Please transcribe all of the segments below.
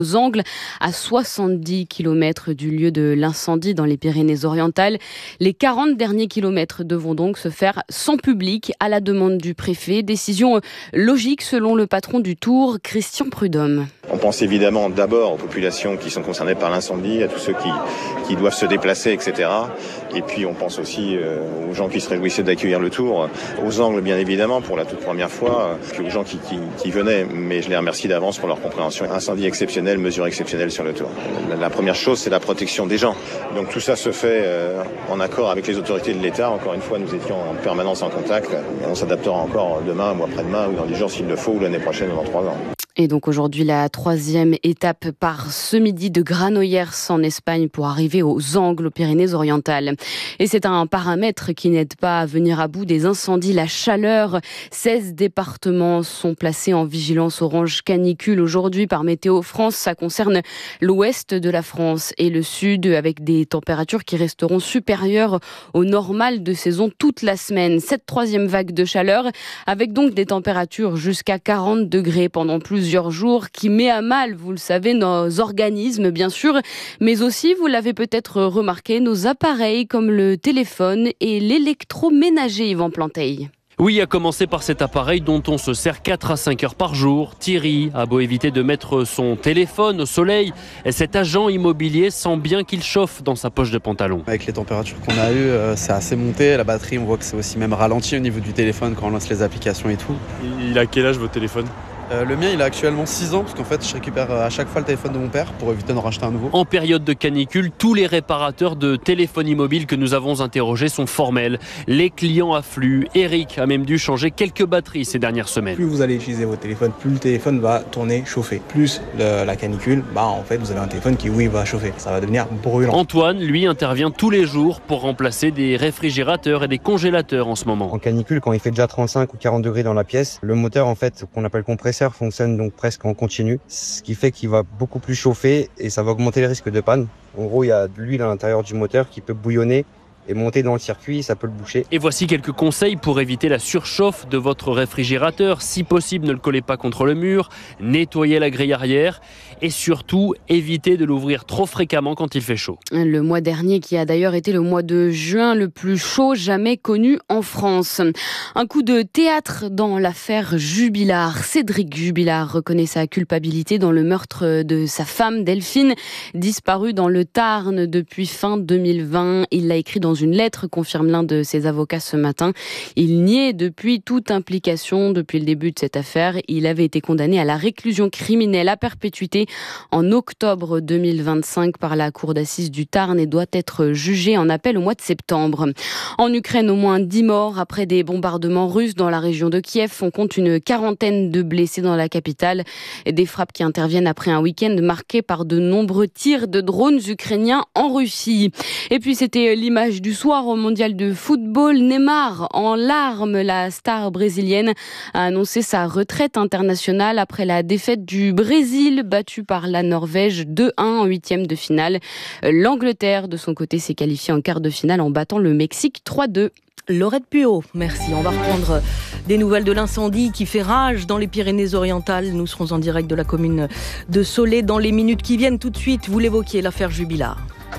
aux Angles, à 70 km du lieu de l'incendie dans les Pyrénées-Orientales. Les 40 derniers kilomètres devront donc se faire sans public à la demande du préfet. Décision logique selon le patron du Tour, Christian Prudhomme. On pense évidemment d'abord aux populations qui sont concernées par l'incendie, à tous ceux qui doivent se déplacer, etc. Et puis on pense aussi aux gens qui se réjouissaient d'accueillir le Tour, aux Angles bien évidemment pour la toute première fois, puis aux gens qui venaient. Mais je les remercie d'avance pour leur compréhension. Incendie exceptionnel, mesure exceptionnelle sur le Tour. La première chose, c'est la protection des gens. Donc tout ça se fait en accord avec les autorités de l'État. Encore une fois, nous étions en permanence en contact. On s'adaptera encore demain ou après-demain ou dans 10 jours s'il le faut ou l'année prochaine ou dans 3 ans. Et donc aujourd'hui, la 3e étape part ce midi de Granollers en Espagne pour arriver aux Angles, aux Pyrénées-Orientales. Et c'est un paramètre qui n'aide pas à venir à bout des incendies, la chaleur. 16 départements sont placés en vigilance orange canicule aujourd'hui par Météo France. Ça concerne l'ouest de la France et le sud avec des températures qui resteront supérieures au normal de saison toute la semaine. Cette 3e vague de chaleur avec donc des températures jusqu'à 40 degrés pendant plusieurs jours qui met à mal, vous le savez, nos organismes bien sûr, mais aussi, vous l'avez peut-être remarqué, nos appareils comme le téléphone et l'électroménager, Yvan Planteil. Oui, à commencer par cet appareil dont on se sert 4 à 5 heures par jour. Thierry a beau éviter de mettre son téléphone au soleil, cet agent immobilier sent bien qu'il chauffe dans sa poche de pantalon. Avec les températures qu'on a eues, c'est assez monté. La batterie, on voit que c'est aussi même ralenti au niveau du téléphone quand on lance les applications et tout. Il a quel âge votre téléphone ? Le mien, il a actuellement 6 ans, parce qu'en fait, je récupère à chaque fois le téléphone de mon père pour éviter d'en racheter un nouveau. En période de canicule, tous les réparateurs de téléphonie mobile que nous avons interrogés sont formels. Les clients affluent. Eric a même dû changer quelques batteries ces dernières semaines. Plus vous allez utiliser votre téléphone, plus le téléphone va tourner, chauffer. Plus la canicule, en fait, vous avez un téléphone qui, va chauffer. Ça va devenir brûlant. Antoine, lui, intervient tous les jours pour remplacer des réfrigérateurs et des congélateurs en ce moment. En canicule, quand il fait déjà 35 ou 40 degrés dans la pièce, le moteur, en fait, qu'on appelle compresseur, fonctionne donc presque en continu, ce qui fait qu'il va beaucoup plus chauffer et ça va augmenter le risque de panne. En gros, il y a de l'huile à l'intérieur du moteur qui peut bouillonner et monter dans le circuit, ça peut le boucher. Et voici quelques conseils pour éviter la surchauffe de votre réfrigérateur. Si possible, ne le collez pas contre le mur, nettoyez la grille arrière et surtout, évitez de l'ouvrir trop fréquemment quand il fait chaud. Le mois dernier, qui a d'ailleurs été le mois de juin le plus chaud jamais connu en France. Un coup de théâtre dans l'affaire Jubilard. Cédric Jubilard reconnaît sa culpabilité dans le meurtre de sa femme Delphine, disparue dans le Tarn depuis fin 2020. Il l'a écrit dans une lettre, confirme l'un de ses avocats ce matin. Il niait depuis toute implication depuis le début de cette affaire. Il avait été condamné à la réclusion criminelle à perpétuité en octobre 2025 par la cour d'assises du Tarn et doit être jugé en appel au mois de septembre. En Ukraine, au moins 10 morts après des bombardements russes dans la région de Kiev. On compte une quarantaine de blessés dans la capitale. Des frappes qui interviennent après un week-end marqué par de nombreux tirs de drones ukrainiens en Russie. Et puis c'était l'image du soir au mondial de football. Neymar, en larmes, la star brésilienne, a annoncé sa retraite internationale après la défaite du Brésil, battu par la Norvège 2-1 en 8e de finale. L'Angleterre, de son côté, s'est qualifiée en quart de finale en battant le Mexique 3-2. Laurette Puot, merci. On va reprendre des nouvelles de l'incendie qui fait rage dans les Pyrénées-Orientales. Nous serons en direct de la commune de Solé dans les minutes qui viennent. Tout de suite, vous l'évoquiez, l'affaire Jubilard.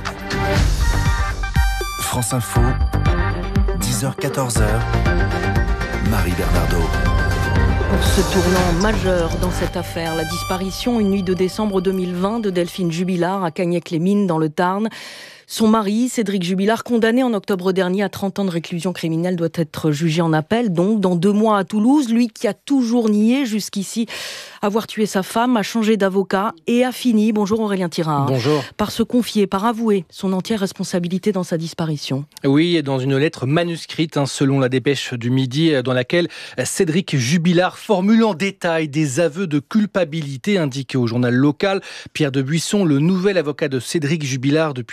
France Info, 10h-14h, Marie Bernardo. Pour ce tournant majeur dans cette affaire, la disparition une nuit de décembre 2020 de Delphine Jubilard à Cagnac-les-Mines dans le Tarn. Son mari, Cédric Jubilard, condamné en octobre dernier à 30 ans de réclusion criminelle, doit être jugé en appel, donc dans 2 mois à Toulouse. Lui qui a toujours nié jusqu'ici avoir tué sa femme, a changé d'avocat et a fini, bonjour Aurélien Tirard, bonjour, par se confier, par avouer son entière responsabilité dans sa disparition. Oui, et dans une lettre manuscrite, selon la dépêche du Midi, dans laquelle Cédric Jubilard formule en détail des aveux de culpabilité indiqués au journal local. Pierre de Buisson, le nouvel avocat de Cédric Jubilard depuis le début de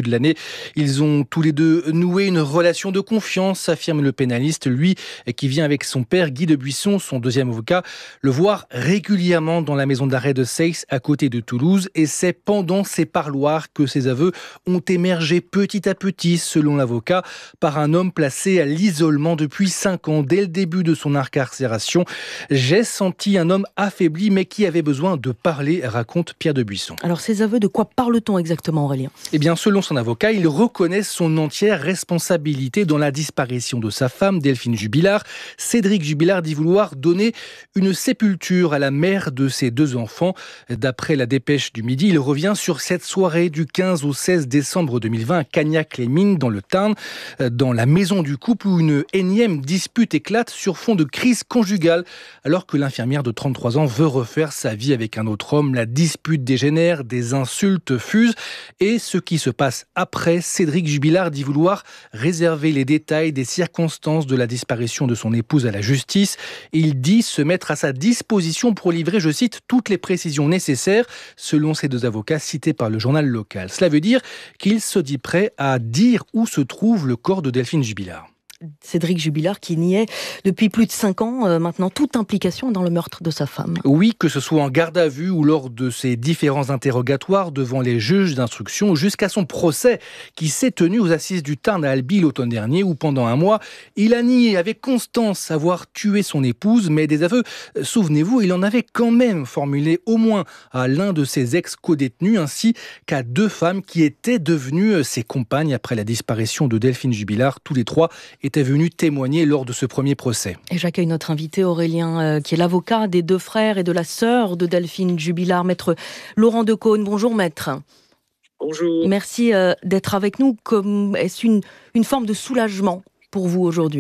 de l'année. Ils ont tous les deux noué une relation de confiance, affirme le pénaliste, lui qui vient avec son père Guy de Buisson, son deuxième avocat, le voir régulièrement dans la maison d'arrêt de Seix à côté de Toulouse, et c'est pendant ces parloirs que ces aveux ont émergé petit à petit, selon l'avocat, par un homme placé à l'isolement depuis 5 ans. Dès le début de son incarcération, j'ai senti un homme affaibli mais qui avait besoin de parler, raconte Pierre de Buisson. Alors ces aveux, de quoi parle-t-on exactement, Aurélien ? Eh bien, selon son avocat, il reconnaît son entière responsabilité dans la disparition de sa femme, Delphine Jubilard. Cédric Jubilard dit vouloir donner une sépulture à la mère de ses 2 enfants. D'après la dépêche du Midi, il revient sur cette soirée du 15 au 16 décembre 2020 à Cagnac-les-Mines, dans le Tarn, dans la maison du couple, où une énième dispute éclate sur fond de crise conjugale, alors que l'infirmière de 33 ans veut refaire sa vie avec un autre homme. La dispute dégénère, des insultes fusent, et ce qui se passe après, Cédric Jubilard dit vouloir réserver les détails des circonstances de la disparition de son épouse à la justice. Il dit se mettre à sa disposition pour livrer, je cite, toutes les précisions nécessaires, selon ces 2 avocats cités par le journal local. Cela veut dire qu'il se dit prêt à dire où se trouve le corps de Delphine Jubilard. Cédric Jubilard qui niait depuis plus de 5 ans maintenant toute implication dans le meurtre de sa femme. Oui, que ce soit en garde à vue ou lors de ses différents interrogatoires devant les juges d'instruction, jusqu'à son procès qui s'est tenu aux assises du Tarn à Albi l'automne dernier, où pendant 1 mois, il a nié avec constance avoir tué son épouse, mais des aveux, souvenez-vous, il en avait quand même formulé au moins à l'un de ses ex-codétenus, ainsi qu'à 2 femmes qui étaient devenues ses compagnes après la disparition de Delphine Jubilard. Tous les 3 était venu témoigner lors de ce premier procès. Et j'accueille notre invité Aurélien, qui est l'avocat des 2 frères et de la sœur de Delphine Jubilard, maître Laurent Decaune. Bonjour maître. Bonjour. Merci d'être avec nous. Est-ce une forme de soulagement pour vous aujourd'hui ?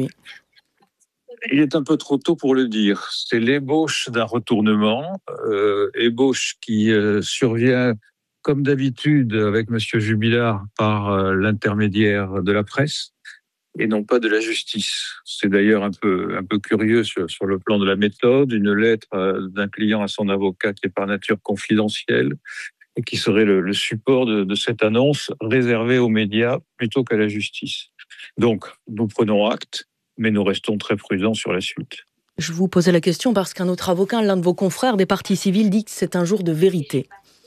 Il est un peu trop tôt pour le dire. C'est l'ébauche d'un retournement, ébauche qui survient comme d'habitude avec monsieur Jubilard par l'intermédiaire de la presse, et non pas de la justice. C'est d'ailleurs un peu curieux sur le plan de la méthode, une lettre d'un client à son avocat qui est par nature confidentielle et qui serait le support de cette annonce réservée aux médias plutôt qu'à la justice. Donc, nous prenons acte, mais nous restons très prudents sur la suite. Je vous posais la question parce qu'un autre avocat, l'un de vos confrères des parties civiles, dit que c'est un jour de vérité.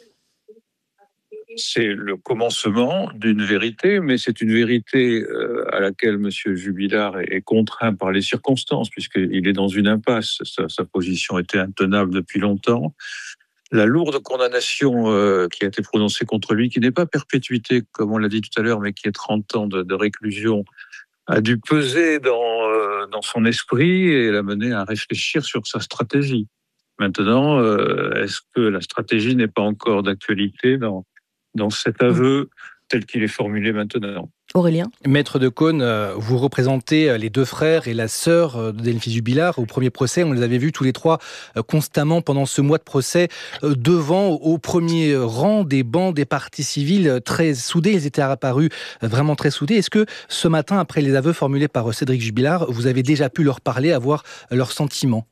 C'est le commencement d'une vérité, mais c'est une vérité à laquelle M. Jubilard est contraint par les circonstances, puisqu'il est dans une impasse. Sa position était intenable depuis longtemps. La lourde condamnation qui a été prononcée contre lui, qui n'est pas perpétuité, comme on l'a dit tout à l'heure, mais qui est 30 ans de réclusion, a dû peser dans son esprit et l'a mené à réfléchir sur sa stratégie. Maintenant, est-ce que la stratégie n'est pas encore d'actualité dans cet aveu tel qu'il est formulé maintenant? Aurélien. Maître Decaune, vous représentez les 2 frères et la sœur de Delphine Jubilard au premier procès. On les avait vus tous les 3 constamment pendant ce mois de procès devant, au premier rang des bancs des parties civiles très soudés. Ils étaient apparus vraiment très soudés. Est-ce que ce matin, après les aveux formulés par Cédric Jubilard, vous avez déjà pu leur parler, avoir leurs sentiments?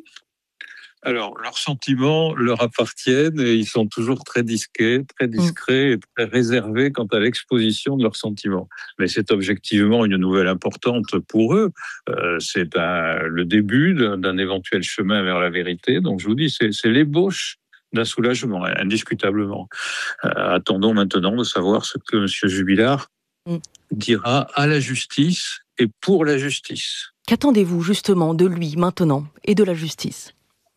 Alors, leurs sentiments leur appartiennent et ils sont toujours très discrets et très réservés quant à l'exposition de leurs sentiments. Mais c'est objectivement une nouvelle importante pour eux. C'est le début d'un éventuel chemin vers la vérité. Donc, je vous dis, c'est l'ébauche d'un soulagement, indiscutablement. Attendons maintenant de savoir ce que M. Jubilard dira à la justice et pour la justice. Qu'attendez-vous justement de lui maintenant et de la justice ?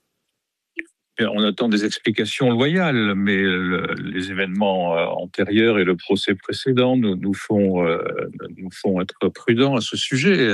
On attend des explications loyales, mais les événements antérieurs et le procès précédent nous font être prudents à ce sujet.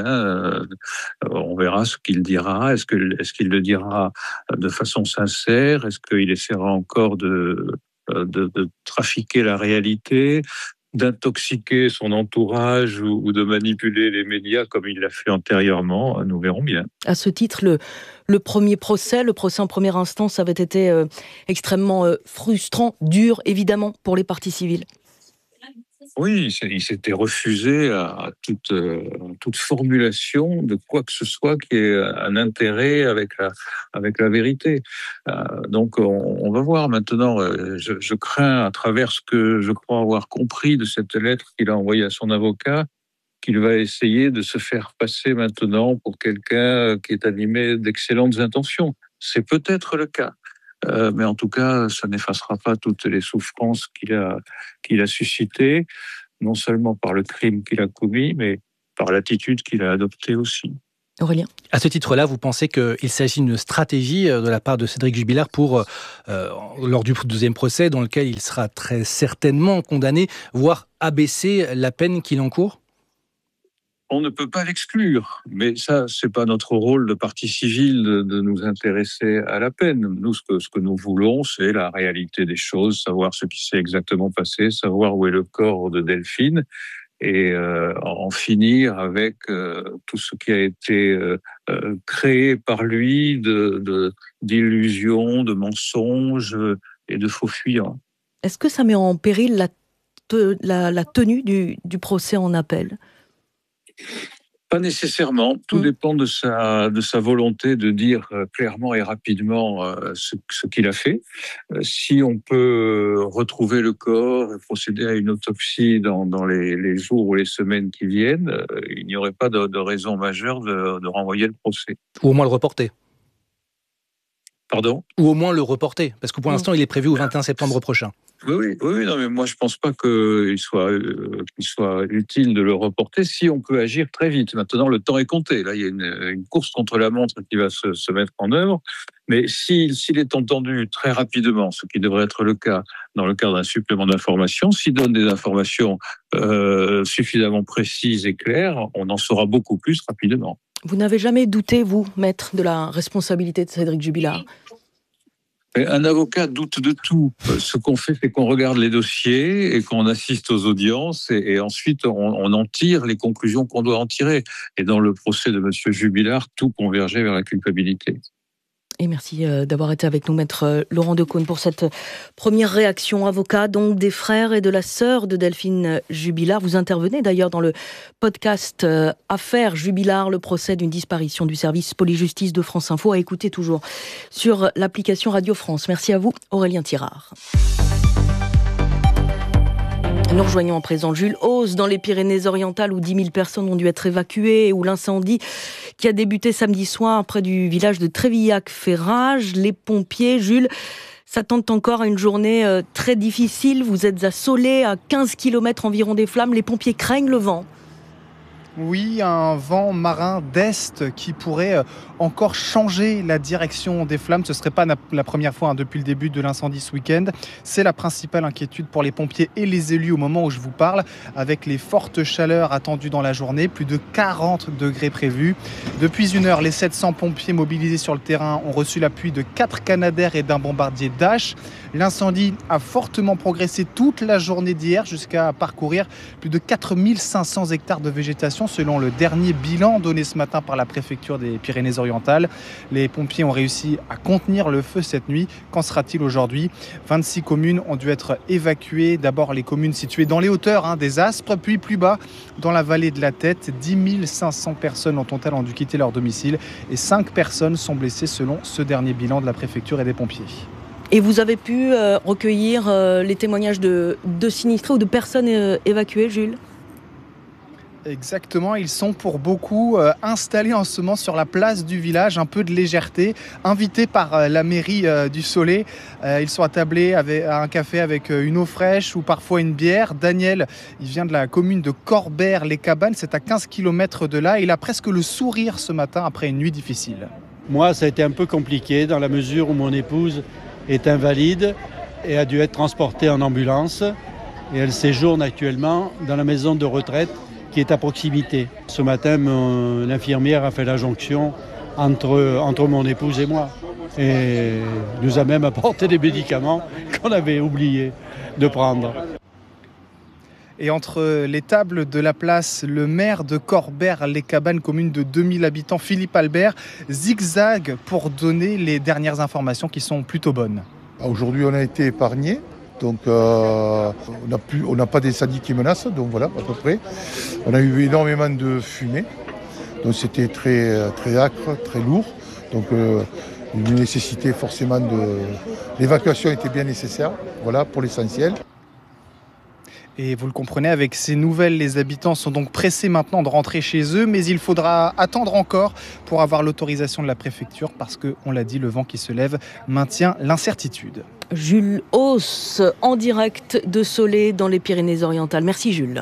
On verra ce qu'il dira. Est-ce qu'il le dira de façon sincère? Est-ce qu'il essaiera encore de trafiquer la réalité, d'intoxiquer son entourage ou de manipuler les médias comme il l'a fait antérieurement? Nous verrons bien. À ce titre, le premier procès, en première instance, avait été extrêmement frustrant, dur évidemment pour les parties civiles. Oui, il s'était refusé à toute formulation de quoi que ce soit qui ait un intérêt avec la vérité. Donc on va voir maintenant. Je crains, à travers ce que je crois avoir compris de cette lettre qu'il a envoyée à son avocat, qu'il va essayer de se faire passer maintenant pour quelqu'un qui est animé d'excellentes intentions. C'est peut-être le cas. Mais en tout cas, ça n'effacera pas toutes les souffrances qu'il a suscitées, non seulement par le crime qu'il a commis, mais par l'attitude qu'il a adoptée aussi. Aurélien ? À ce titre-là, vous pensez qu'il s'agit d'une stratégie de la part de Cédric Jubilard pour, lors du deuxième procès, dans lequel il sera très certainement condamné, voire abaisser la peine qu'il encourt ? On ne peut pas l'exclure, mais ça, c'est pas notre rôle de partie civile de nous intéresser à la peine. Nous, ce que nous voulons, c'est la réalité des choses, savoir ce qui s'est exactement passé, savoir où est le corps de Delphine, et en finir avec tout ce qui a été créé par lui d'illusions, de mensonges et de faux fuyants. Est-ce que ça met en péril la tenue du procès en appel ? Pas nécessairement. Tout dépend de sa volonté de dire clairement et rapidement ce qu'il a fait. Si on peut retrouver le corps et procéder à une autopsie dans les jours ou les semaines qui viennent, il n'y aurait pas de raison majeure de renvoyer le procès. Ou au moins le reporter. Pardon ? Ou au moins le reporter, parce que pour l'instant, il est prévu au 21 septembre prochain. Oui, non, mais moi je pense pas qu'il soit utile de le reporter si on peut agir très vite. Maintenant, le temps est compté. Là, il y a une course contre la montre qui va se mettre en œuvre. Mais s'il est entendu très rapidement, ce qui devrait être le cas dans le cadre d'un supplément d'information, s'il donne des informations suffisamment précises et claires, on en saura beaucoup plus rapidement. Vous n'avez jamais douté, vous, maître, de la responsabilité de Cédric Jubilard ? Un avocat doute de tout. Ce qu'on fait, c'est qu'on regarde les dossiers et qu'on assiste aux audiences et ensuite on en tire les conclusions qu'on doit en tirer. Et dans le procès de M. Jubilard, tout convergeait vers la culpabilité. Et merci d'avoir été avec nous, maître Laurent Decaune, pour cette première réaction. Avocat donc des frères et de la sœur de Delphine Jubilard. Vous intervenez d'ailleurs dans le podcast Affaire Jubilard, le procès d'une disparition du service police-justice de France Info, à écouter toujours sur l'application Radio France. Merci à vous, Aurélien Tirard. Nous rejoignons à présent Jules Hauss dans les Pyrénées-Orientales où 10 000 personnes ont dû être évacuées, où l'incendie qui a débuté samedi soir près du village de Trévillac fait rage. Les pompiers, Jules, s'attendent encore à une journée très difficile. Vous êtes à Soleil, à 15 km environ des flammes. Les pompiers craignent le vent. Oui, un vent marin d'est qui pourrait encore changer la direction des flammes. Ce ne serait pas la première fois depuis le début de l'incendie ce week-end. C'est la principale inquiétude pour les pompiers et les élus au moment où je vous parle, avec les fortes chaleurs attendues dans la journée, plus de 40 degrés prévus. Depuis 1 heure, les 700 pompiers mobilisés sur le terrain ont reçu l'appui de 4 Canadair et d'un bombardier Dash. L'incendie a fortement progressé toute la journée d'hier jusqu'à parcourir plus de 4500 hectares de végétation selon le dernier bilan donné ce matin par la préfecture des Pyrénées-Orientales. Les pompiers ont réussi à contenir le feu cette nuit. Qu'en sera-t-il aujourd'hui ? 26 communes ont dû être évacuées. D'abord les communes situées dans les hauteurs des Aspres, puis plus bas dans la vallée de la Tête. 10 500 personnes en total ont dû quitter leur domicile et 5 personnes sont blessées selon ce dernier bilan de la préfecture et des pompiers. Et vous avez pu recueillir les témoignages de sinistrés ou de personnes évacuées, Jules ? Exactement, ils sont pour beaucoup installés en ce moment sur la place du village, un peu de légèreté, invités par la mairie du Soleil. Ils sont attablés à un café avec une eau fraîche ou parfois une bière. Daniel, il vient de la commune de Corbert-les-Cabanes, c'est à 15 km de là. Il a presque le sourire ce matin après une nuit difficile. Moi, ça a été un peu compliqué dans la mesure où mon épouse est invalide et a dû être transportée en ambulance. Et elle séjourne actuellement dans la maison de retraite qui est à proximité. Ce matin, l'infirmière a fait la jonction entre mon épouse et moi. Et nous a même apporté des médicaments qu'on avait oublié de prendre. Et entre les tables de la place, le maire de Corbert-les-Cabanes, commune de 2000 habitants, Philippe Albert, zigzague pour donner les dernières informations qui sont plutôt bonnes. Aujourd'hui, on a été épargnés. Donc on n'a pas d'incendie qui menacent, donc voilà, à peu près. On a eu énormément de fumée, donc c'était très, très âcre, très lourd. Donc une nécessité forcément l'évacuation était bien nécessaire, voilà, pour l'essentiel. Et vous le comprenez, avec ces nouvelles, les habitants sont donc pressés maintenant de rentrer chez eux, mais il faudra attendre encore pour avoir l'autorisation de la préfecture parce que, on l'a dit, le vent qui se lève maintient l'incertitude. Jules Hauss, en direct de Soleil dans les Pyrénées-Orientales. Merci Jules.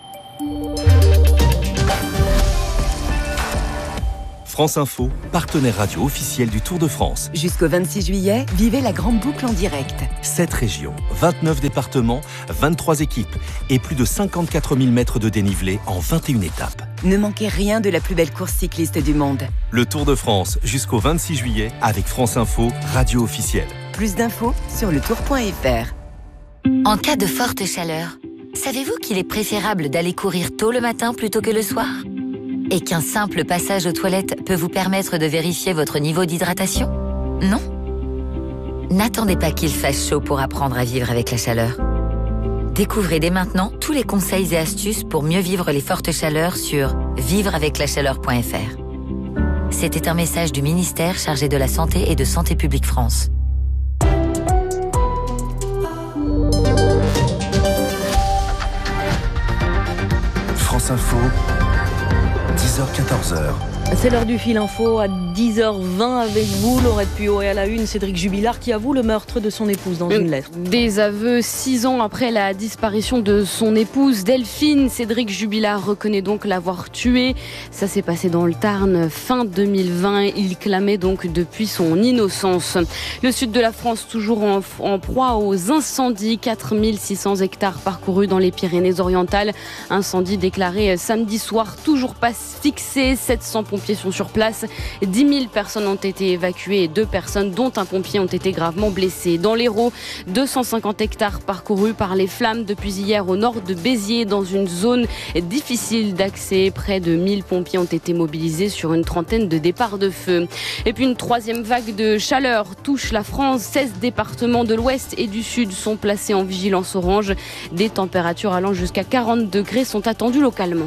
France Info, partenaire radio officiel du Tour de France. Jusqu'au 26 juillet, vivez la grande boucle en direct. 7 régions, 29 départements, 23 équipes et plus de 54 000 mètres de dénivelé en 21 étapes. Ne manquez rien de la plus belle course cycliste du monde. Le Tour de France jusqu'au 26 juillet avec France Info, radio officielle. Plus d'infos sur letour.fr. En cas de forte chaleur, savez-vous qu'il est préférable d'aller courir tôt le matin plutôt que le soir ? Et qu'un simple passage aux toilettes peut vous permettre de vérifier votre niveau d'hydratation ? Non ? N'attendez pas qu'il fasse chaud pour apprendre à vivre avec la chaleur. Découvrez dès maintenant tous les conseils et astuces pour mieux vivre les fortes chaleurs sur vivreaveclachaleur.fr. C'était un message du ministère chargé de la Santé et de Santé publique France. France Info, 10h-14h. C'est l'heure du fil info à 10h20 avec vous, Laurette Puot, et à la une, Cédric Jubilard qui avoue le meurtre de son épouse dans une lettre. Des aveux 6 ans après la disparition de son épouse Delphine. Cédric Jubilard reconnaît donc l'avoir tuée. Ça s'est passé dans le Tarn fin 2020. Il clamait donc depuis son innocence. Le sud de la France toujours en proie aux incendies. 4600 hectares parcourus dans les Pyrénées-Orientales. Incendie déclaré samedi soir, toujours pas fixé. 700 pompiers sont sur place. 10 000 personnes ont été évacuées et 2 personnes, dont un pompier, ont été gravement blessées. Dans l'Hérault, 250 hectares parcourus par les flammes depuis hier au nord de Béziers, dans une zone difficile d'accès. Près de 1000 pompiers ont été mobilisés sur une trentaine de départs de feu. Et puis une troisième vague de chaleur touche la France. 16 départements de l'ouest et du sud sont placés en vigilance orange. Des températures allant jusqu'à 40 degrés sont attendues localement.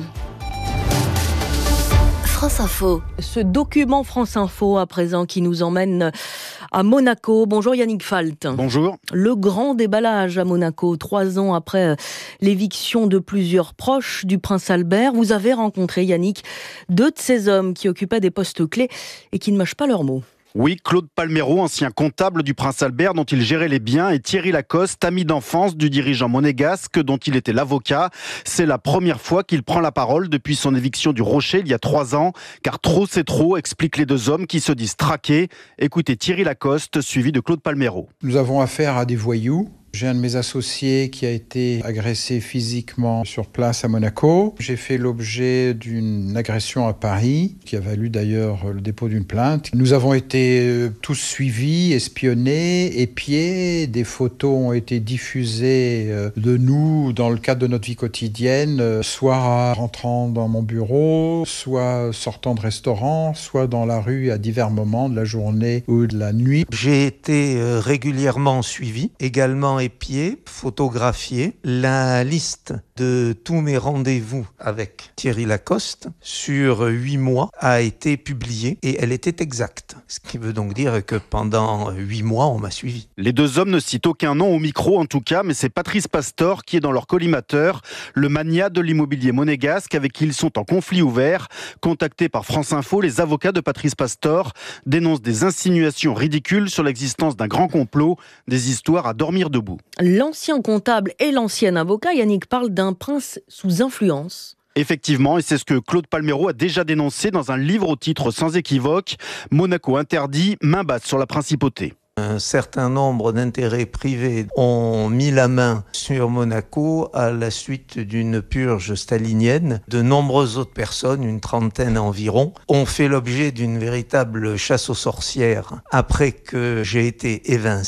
France Info. Ce document France Info à présent qui nous emmène à Monaco. Bonjour Yannick Falt. Bonjour. Le grand déballage à Monaco, 3 ans après l'éviction de plusieurs proches du prince Albert. Vous avez rencontré, Yannick, 2 de ces hommes qui occupaient des postes clés et qui ne mâchent pas leurs mots. Oui, Claude Palmero, ancien comptable du prince Albert dont il gérait les biens, et Thierry Lacoste, ami d'enfance du dirigeant monégasque dont il était l'avocat. C'est la première fois qu'il prend la parole depuis son éviction du Rocher il y a 3 ans, car trop c'est trop, expliquent les 2 hommes qui se disent traqués. Écoutez Thierry Lacoste, suivi de Claude Palmero. Nous avons affaire à des voyous. J'ai un de mes associés qui a été agressé physiquement sur place à Monaco. J'ai fait l'objet d'une agression à Paris, qui a valu d'ailleurs le dépôt d'une plainte. Nous avons été tous suivis, espionnés, épiés. Des photos ont été diffusées de nous dans le cadre de notre vie quotidienne, soit rentrant dans mon bureau, soit sortant de restaurant, soit dans la rue à divers moments de la journée ou de la nuit. J'ai été régulièrement suivi, également épié, photographié. La liste de tous mes rendez-vous avec Thierry Lacoste sur 8 mois a été publiée et elle était exacte. Ce qui veut donc dire que pendant 8 mois, on m'a suivi. Les 2 hommes ne citent aucun nom au micro en tout cas, mais c'est Patrice Pastor qui est dans leur collimateur, le magnat de l'immobilier monégasque avec qui ils sont en conflit ouvert. Contactés par France Info, les avocats de Patrice Pastor dénoncent des insinuations ridicules sur l'existence d'un grand complot, des histoires à dormir debout. L'ancien comptable et l'ancien avocat, Yannick, parle d'un prince sous influence. Effectivement, et c'est ce que Claude Palmero a déjà dénoncé dans un livre au titre sans équivoque, Monaco interdit, main basse sur la principauté. Un certain nombre d'intérêts privés ont mis la main sur Monaco à la suite d'une purge stalinienne. De nombreuses autres personnes, une trentaine environ, ont fait l'objet d'une véritable chasse aux sorcières après que j'ai été évincé.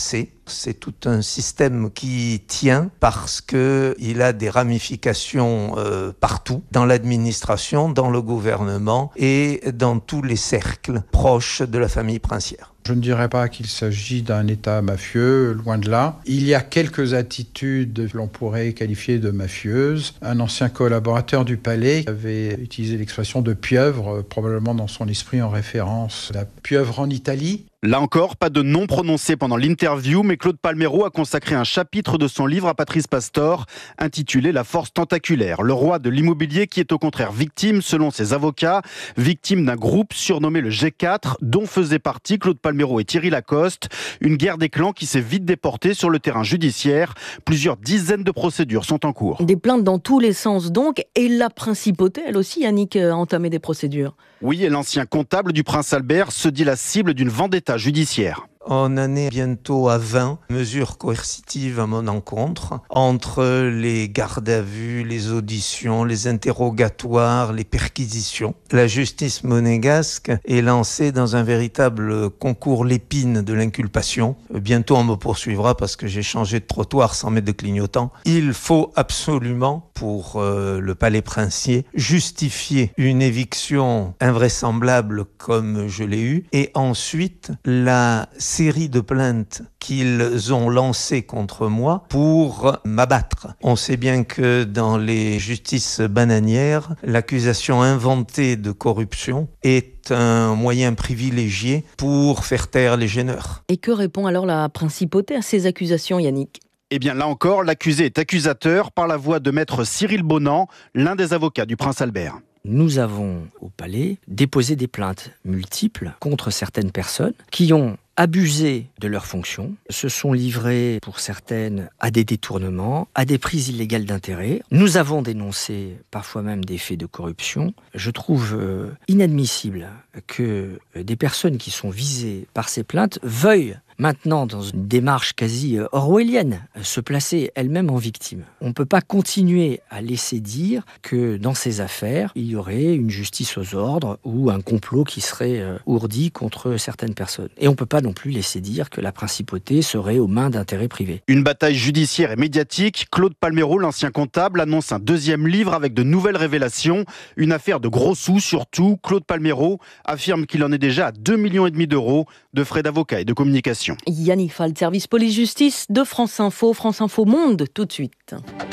C'est tout un système qui tient parce qu'il a des ramifications partout, dans l'administration, dans le gouvernement et dans tous les cercles proches de la famille princière. Je ne dirais pas qu'il s'agit d'un État mafieux, loin de là. Il y a quelques attitudes que l'on pourrait qualifier de mafieuses. Un ancien collaborateur du palais avait utilisé l'expression de pieuvre, probablement dans son esprit en référence à la pieuvre en Italie. Là encore, pas de nom prononcé pendant l'interview, mais Claude Palmero a consacré un chapitre de son livre à Patrice Pastor, intitulé « La force tentaculaire », le roi de l'immobilier qui est au contraire victime, selon ses avocats, victime d'un groupe surnommé le G4, dont faisaient partie Claude Palmero et Thierry Lacoste. Une guerre des clans qui s'est vite déportée sur le terrain judiciaire. Plusieurs dizaines de procédures sont en cours. Des plaintes dans tous les sens donc, et la principauté, elle aussi, Yannick, a entamé des procédures. Oui, et l'ancien comptable du prince Albert se dit la cible d'une vendetta judiciaire. On en est bientôt à 20 mesures coercitives à mon encontre, entre les gardes à vue, les auditions, les interrogatoires, les perquisitions. La justice monégasque est lancée dans un véritable concours l'épine de l'inculpation. Bientôt on me poursuivra parce que j'ai changé de trottoir sans mettre de clignotant. Il faut absolument, pour le palais princier, justifier une éviction invraisemblable comme je l'ai eue, et ensuite la série de plaintes qu'ils ont lancées contre moi pour m'abattre. On sait bien que dans les justices bananières, l'accusation inventée de corruption est un moyen privilégié pour faire taire les gêneurs. Et que répond alors la principauté à ces accusations, Yannick ? Eh bien là encore, l'accusé est accusateur par la voix de maître Cyril Bonan, l'un des avocats du prince Albert. Nous avons, au palais, déposé des plaintes multiples contre certaines personnes qui ont abusé de leurs fonctions, se sont livrés pour certaines à des détournements, à des prises illégales d'intérêt. Nous avons dénoncé parfois même des faits de corruption. Je trouve inadmissible que des personnes qui sont visées par ces plaintes veuillent maintenant, dans une démarche quasi orwellienne, se placer elles-mêmes en victime. On ne peut pas continuer à laisser dire que dans ces affaires, il y aurait une justice aux ordres ou un complot qui serait ourdi contre certaines personnes. Et on ne peut pas non plus laisser dire que la principauté serait aux mains d'intérêts privés. Une bataille judiciaire et médiatique. Claude Palmero, l'ancien comptable, annonce un deuxième livre avec de nouvelles révélations. Une affaire de gros sous surtout. Claude Palmero affirme qu'il en est déjà à 2,5 millions d'euros de frais d'avocat et de communication. Yannick Fall, service police-justice de France Info Monde, tout de suite.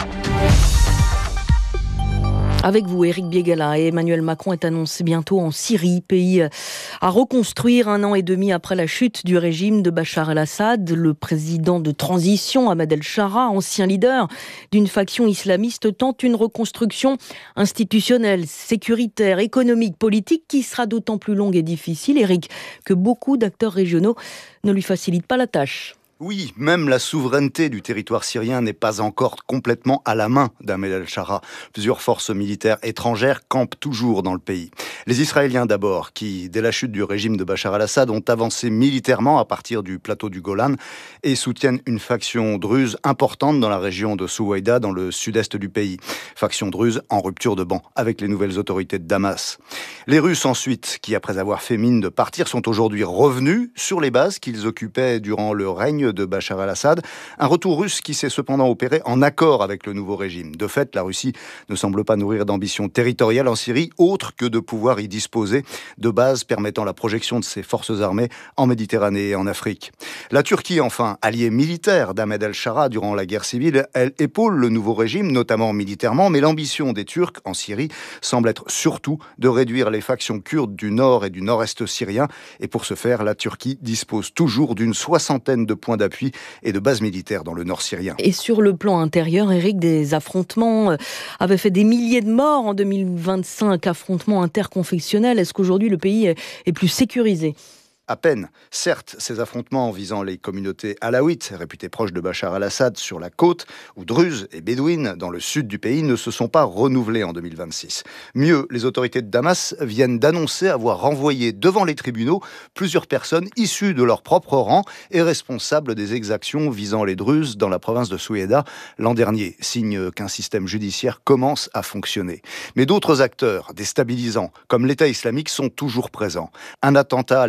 Avec vous, Éric Biégala, et Emmanuel Macron est annoncé bientôt en Syrie, pays à reconstruire 1 an et demi après la chute du régime de Bachar el-Assad. Le président de transition, Ahmed El-Shara, ancien leader d'une faction islamiste, tente une reconstruction institutionnelle, sécuritaire, économique, politique qui sera d'autant plus longue et difficile, Éric, que beaucoup d'acteurs régionaux ne lui facilitent pas la tâche. Oui, même la souveraineté du territoire syrien n'est pas encore complètement à la main d'Ahmed El-Shara. Plusieurs forces militaires étrangères campent toujours dans le pays. Les Israéliens d'abord, qui, dès la chute du régime de Bachar el-Assad, ont avancé militairement à partir du plateau du Golan et soutiennent une faction druze importante dans la région de Souaïda, dans le sud-est du pays. Faction druze en rupture de banc avec les nouvelles autorités de Damas. Les Russes ensuite, qui après avoir fait mine de partir, sont aujourd'hui revenus sur les bases qu'ils occupaient durant le règne de Bachar el-Assad. Un retour russe qui s'est cependant opéré en accord avec le nouveau régime. De fait, la Russie ne semble pas nourrir d'ambition territoriale en Syrie, autre que de pouvoir y disposer de bases permettant la projection de ses forces armées en Méditerranée et en Afrique. La Turquie, enfin, alliée militaire d'Ahmed El-Shara durant la guerre civile, elle épaule le nouveau régime, notamment militairement, mais l'ambition des Turcs en Syrie semble être surtout de réduire les factions kurdes du nord et du nord-est syrien. Et pour ce faire, la Turquie dispose toujours d'une 60aine de points d'appui et de bases militaires dans le nord syrien. Et sur le plan intérieur, Éric, des affrontements avaient fait des milliers de morts en 2025, affrontements interconfessionnels. Est-ce qu'aujourd'hui le pays est plus sécurisé ? À peine. Certes, ces affrontements visant les communautés alaouites, réputées proches de Bachar el-Assad sur la côte, ou druzes et bédouines dans le sud du pays, ne se sont pas renouvelés en 2026. Mieux, les autorités de Damas viennent d'annoncer avoir renvoyé devant les tribunaux plusieurs personnes issues de leur propre rang et responsables des exactions visant les druzes dans la province de Souaïda l'an dernier, signe qu'un système judiciaire commence à fonctionner. Mais d'autres acteurs déstabilisants, comme l'État islamique, sont toujours présents. Un attentat à l'explosif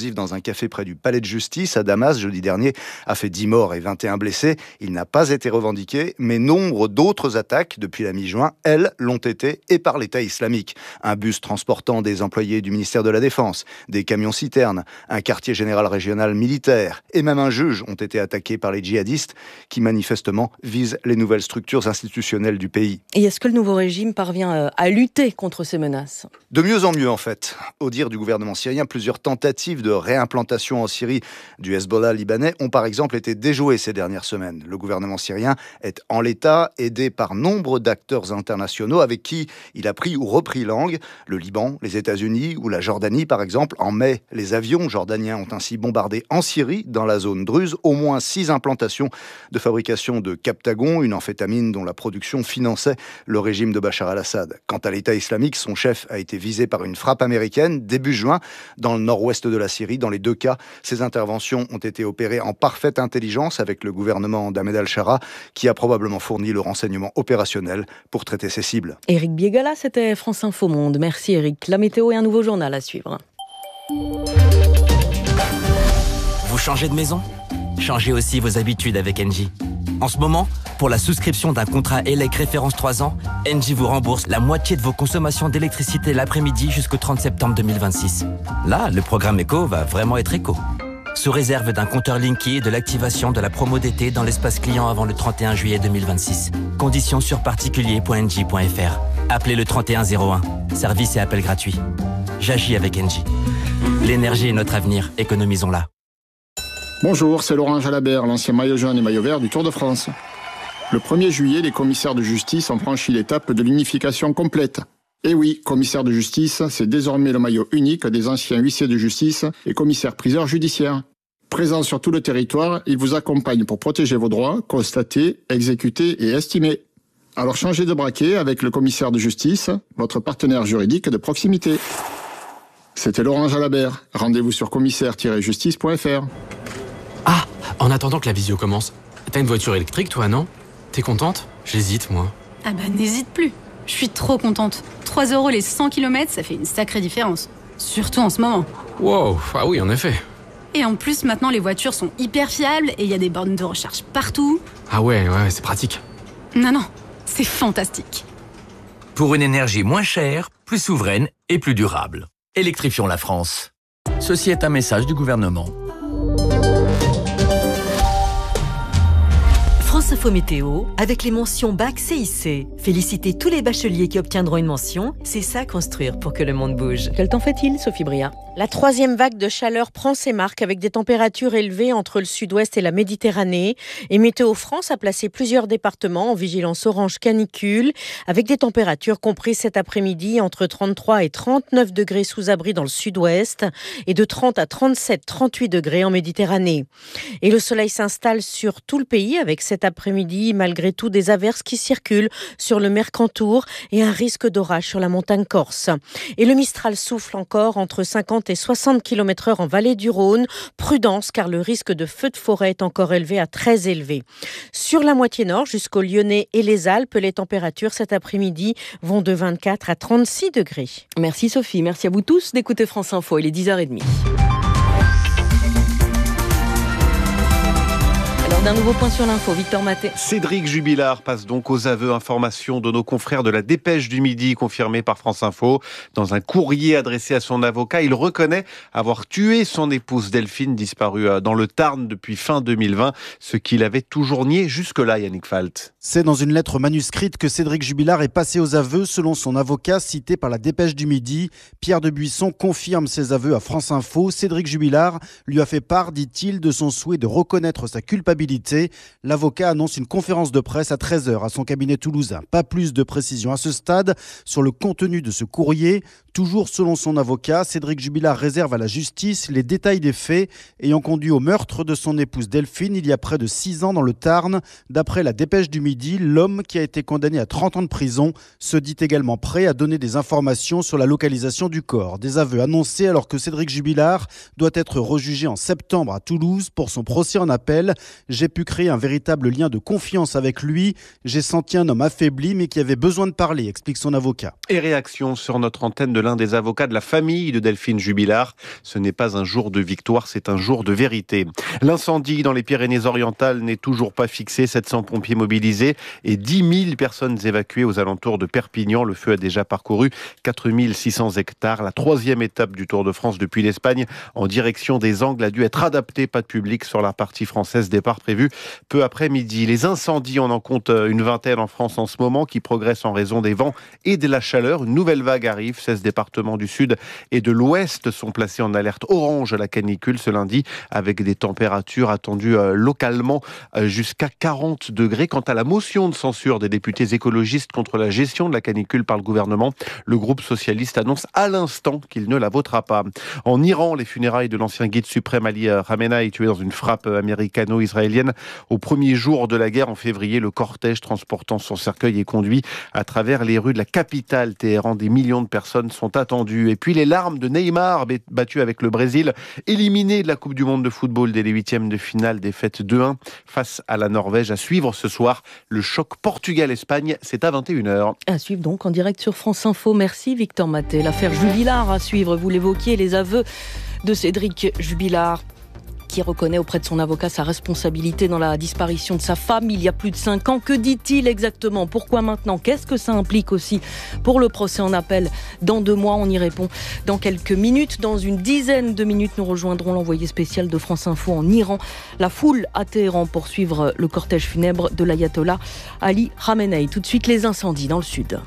explosif dans un café près du palais de justice à Damas jeudi dernier a fait 10 morts et 21 blessés. Il n'a pas été revendiqué, mais nombre d'autres attaques depuis la mi-juin, elles, l'ont été et par l'État islamique. Un bus transportant des employés du ministère de la Défense, des camions-citernes, un quartier général régional militaire et même un juge ont été attaqués par les djihadistes qui manifestement visent les nouvelles structures institutionnelles du pays. Et est-ce que le nouveau régime parvient à lutter contre ces menaces ? De mieux en mieux en fait. Au dire du gouvernement syrien, plusieurs tentatives de réimplantation en Syrie du Hezbollah libanais ont par exemple été déjouées ces dernières semaines. Le gouvernement syrien est en l'état, aidé par nombre d'acteurs internationaux avec qui il a pris ou repris langue. Le Liban, les États-Unis ou la Jordanie par exemple. En mai, les avions jordaniens ont ainsi bombardé en Syrie, dans la zone druze, au moins 6 implantations de fabrication de Captagon, une amphétamine dont la production finançait le régime de Bachar al-Assad. Quant à l'État islamique, son chef a été visé par une frappe américaine début juin dans le nord-ouest de la Syrie. Dans les deux cas, ces interventions ont été opérées en parfaite intelligence avec le gouvernement d'Ahmed al-Shara qui a probablement fourni le renseignement opérationnel pour traiter ses cibles. Éric Biégala, c'était France Info Monde. Merci Éric. La météo et un nouveau journal à suivre. Vous changez de maison ? Changez aussi vos habitudes avec Engie. En ce moment, pour la souscription d'un contrat ELEC référence 3 ans, Engie vous rembourse la moitié de vos consommations d'électricité l'après-midi jusqu'au 30 septembre 2026. Là, le programme éco va vraiment être éco. Sous réserve d'un compteur Linky et de l'activation de la promo d'été dans l'espace client avant le 31 juillet 2026. Conditions sur particulier.engie.fr. Appelez le 3101. Service et appel gratuit. J'agis avec Engie. L'énergie est notre avenir, économisons-la. Bonjour, c'est Laurent Jalabert, l'ancien maillot jaune et maillot vert du Tour de France. Le 1er juillet, les commissaires de justice ont franchi l'étape de l'unification complète. Et oui, commissaire de justice, c'est désormais le maillot unique des anciens huissiers de justice et commissaires-priseurs judiciaires. Présents sur tout le territoire, ils vous accompagnent pour protéger vos droits, constater, exécuter et estimer. Alors changez de braquet avec le commissaire de justice, votre partenaire juridique de proximité. C'était Laurent Jalabert. Rendez-vous sur commissaire-justice.fr. Ah, en attendant que la visio commence, t'as une voiture électrique toi, non ? T'es contente ? J'hésite, moi. Ah bah n'hésite plus. Je suis trop contente. 3 € les 100 km, ça fait une sacrée différence. Surtout en ce moment. Wow, ah oui, en effet. Et en plus, maintenant, les voitures sont hyper fiables et il y a des bornes de recharge partout. Ah ouais, c'est pratique. Non, c'est fantastique. Pour une énergie moins chère, plus souveraine et plus durable. Électrifions la France. Ceci est un message du gouvernement. France Info Météo, avec les mentions Bac CIC. Félicitez tous les bacheliers qui obtiendront une mention. C'est ça construire pour que le monde bouge. Quel temps fait-il, Sophie Bria ? La 3e vague de chaleur prend ses marques avec des températures élevées entre le sud-ouest et la Méditerranée. Et Météo France a placé plusieurs départements en vigilance orange canicule avec des températures comprises cet après-midi entre 33 et 39 degrés sous abri dans le sud-ouest et de 30 à 37, 38 degrés en Méditerranée. Et le soleil s'installe sur tout le pays avec cet après-midi malgré tout des averses qui circulent sur le Mercantour et un risque d'orage sur la montagne corse. Et le Mistral souffle encore entre 50 et 60 km/h en vallée du Rhône. Prudence car le risque de feu de forêt est encore élevé à très élevé. Sur la moitié nord jusqu'au Lyonnais et les Alpes, les températures cet après-midi vont de 24 à 36 degrés. Merci Sophie, merci à vous tous d'écouter France Info, il est 10h30. D'un nouveau point sur l'info, Victor Maté. Cédric Jubilard passe donc aux aveux. Information de nos confrères de la Dépêche du Midi, confirmée par France Info. Dans un courrier adressé à son avocat, il reconnaît avoir tué son épouse Delphine, disparue dans le Tarn depuis fin 2020, ce qu'il avait toujours nié jusque-là, Yannick Falt. C'est dans une lettre manuscrite que Cédric Jubilard est passé aux aveux, selon son avocat cité par la Dépêche du Midi. Pierre de Buisson confirme ses aveux à France Info. Cédric Jubilard lui a fait part, dit-il, de son souhait de reconnaître sa culpabilité. L'avocat annonce une conférence de presse à 13h à son cabinet toulousain. Pas plus de précisions à ce stade sur le contenu de ce courrier. Toujours selon son avocat, Cédric Jubilard réserve à la justice les détails des faits ayant conduit au meurtre de son épouse Delphine il y a près de 6 ans dans le Tarn. D'après la Dépêche du Midi, l'homme qui a été condamné à 30 ans de prison se dit également prêt à donner des informations sur la localisation du corps. Des aveux annoncés alors que Cédric Jubilard doit être rejugé en septembre à Toulouse pour son procès en appel. J'ai pu créer un véritable lien de confiance avec lui. J'ai senti un homme affaibli mais qui avait besoin de parler, explique son avocat. Et réaction sur notre antenne de l'un des avocats de la famille de Delphine Jubilard. Ce n'est pas un jour de victoire, c'est un jour de vérité. L'incendie dans les Pyrénées-Orientales n'est toujours pas fixé. 700 pompiers mobilisés et 10 000 personnes évacuées aux alentours de Perpignan. Le feu a déjà parcouru 4 600 hectares. La 3e étape du Tour de France depuis l'Espagne en direction des Angles a dû être adaptée. Pas de public sur la partie française. Départ prévu peu après midi. Les incendies, on en compte une vingtaine en France en ce moment qui progressent en raison des vents et de la chaleur. Une nouvelle vague arrive. 16 départements du sud et de l'ouest sont placés en alerte orange à la canicule ce lundi avec des températures attendues localement jusqu'à 40 degrés. Quant à la motion de censure des députés écologistes contre la gestion de la canicule par le gouvernement, le groupe socialiste annonce à l'instant qu'il ne la votera pas. En Iran, les funérailles de l'ancien guide suprême Ali Khamenei, tué dans une frappe américano-israélienne au premier jour de la guerre en février. Le cortège transportant son cercueil est conduit à travers les rues de la capitale Téhéran. Des millions de personnes sont attendues. Et puis les larmes de Neymar, battu avec le Brésil, éliminé de la Coupe du Monde de football dès les 8e de finale, défaite 2-1 face à la Norvège. À suivre ce soir, le choc Portugal-Espagne, c'est à 21h. À suivre donc en direct sur France Info. Merci Victor Maté. L'affaire Jubilard à suivre, vous l'évoquiez, les aveux de Cédric Jubilard, qui reconnaît auprès de son avocat sa responsabilité dans la disparition de sa femme il y a plus de 5 ans. Que dit-il exactement? Pourquoi maintenant? Qu'est-ce que ça implique aussi pour le procès en appel dans 2 mois? On y répond dans quelques minutes. Dans une dizaine de minutes, nous rejoindrons l'envoyé spécial de France Info en Iran. La foule à Téhéran pour suivre le cortège funèbre de l'ayatollah Ali Khamenei. Tout de suite, les incendies dans le sud.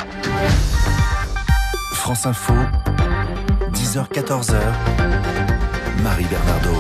France Info, 10h-14h, Marie Bernardo.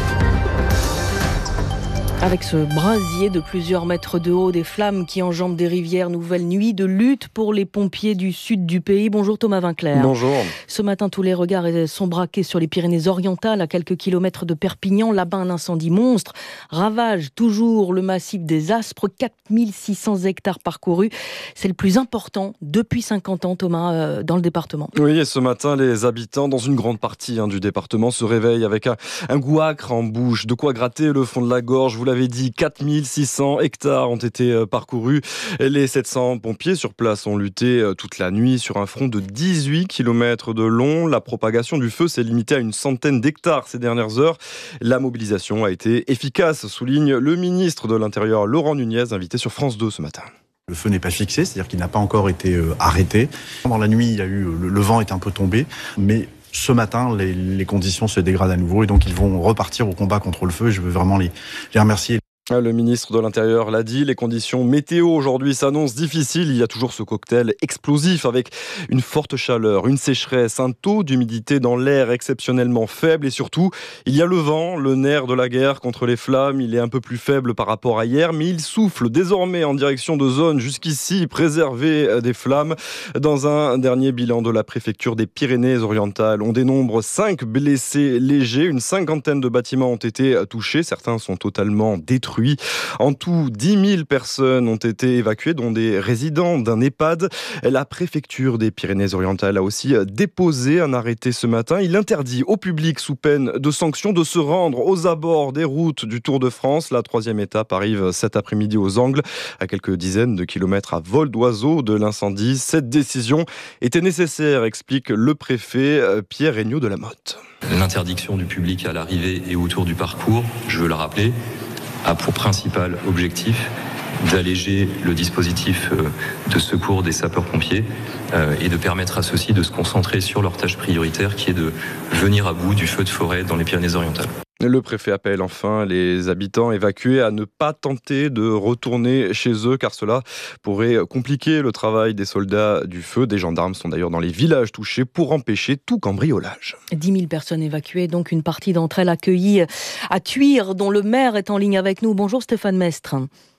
Avec ce brasier de plusieurs mètres de haut, des flammes qui enjambent des rivières, nouvelle nuit de lutte pour les pompiers du sud du pays. Bonjour Thomas Vinclair. Bonjour. Ce matin, tous les regards sont braqués sur les Pyrénées-Orientales, à quelques kilomètres de Perpignan. Là-bas, un incendie monstre ravage toujours le massif des Aspres. 4600 hectares parcourus. C'est le plus important depuis 50 ans, Thomas, dans le département. Oui, et ce matin, les habitants, dans une grande partie du département, se réveillent avec un goût acre en bouche. De quoi gratter le fond de la gorge. Vous l'avez dit, 4600 hectares ont été parcourus. Les 700 pompiers sur place ont lutté toute la nuit sur un front de 18 km de long. La propagation du feu s'est limitée à une centaine d'hectares ces dernières heures. La mobilisation a été efficace, souligne le ministre de l'Intérieur Laurent Nunez, invité sur France 2 ce matin. Le feu n'est pas fixé, c'est-à-dire qu'il n'a pas encore été arrêté. Pendant la nuit, il y a eu le vent est un peu tombé, mais ce matin, les conditions se dégradent à nouveau et donc ils vont repartir au combat contre le feu. Je veux vraiment les remercier. Le ministre de l'Intérieur l'a dit, les conditions météo aujourd'hui s'annoncent difficiles. Il y a toujours ce cocktail explosif avec une forte chaleur, une sécheresse, un taux d'humidité dans l'air exceptionnellement faible et surtout, il y a le vent, le nerf de la guerre contre les flammes. Il est un peu plus faible par rapport à hier, mais il souffle désormais en direction de zones jusqu'ici préservées des flammes. Dans un dernier bilan de la préfecture des Pyrénées-Orientales, on dénombre 5 blessés légers. Une cinquantaine de bâtiments ont été touchés. Certains sont totalement détruits. En tout, 10 000 personnes ont été évacuées, dont des résidents d'un EHPAD. La préfecture des Pyrénées-Orientales a aussi déposé un arrêté ce matin. Il interdit au public, sous peine de sanctions, de se rendre aux abords des routes du Tour de France. La 3e étape arrive cet après-midi aux Angles, à quelques dizaines de kilomètres à vol d'oiseau de l'incendie. Cette décision était nécessaire, explique le préfet Pierre Regnault de la Motte. L'interdiction du public à l'arrivée et autour du parcours, je veux le rappeler, a pour principal objectif d'alléger le dispositif de secours des sapeurs-pompiers et de permettre à ceux-ci de se concentrer sur leur tâche prioritaire qui est de venir à bout du feu de forêt dans les Pyrénées-Orientales. Le préfet appelle enfin les habitants évacués à ne pas tenter de retourner chez eux car cela pourrait compliquer le travail des soldats du feu. Des gendarmes sont d'ailleurs dans les villages touchés pour empêcher tout cambriolage. 10 000 personnes évacuées, donc une partie d'entre elles accueillies à Thuir, dont le maire est en ligne avec nous. Bonjour Stéphane Mestre.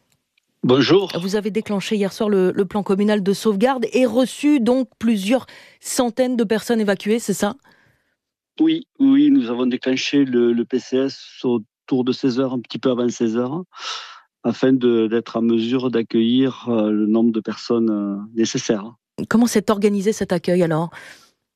Bonjour. Vous avez déclenché hier soir le plan communal de sauvegarde et reçu donc plusieurs centaines de personnes évacuées, c'est ça ? Oui, nous avons déclenché le PCS autour de 16h, un petit peu avant 16h, afin d'être en mesure d'accueillir le nombre de personnes nécessaires. Comment s'est organisé cet accueil alors ?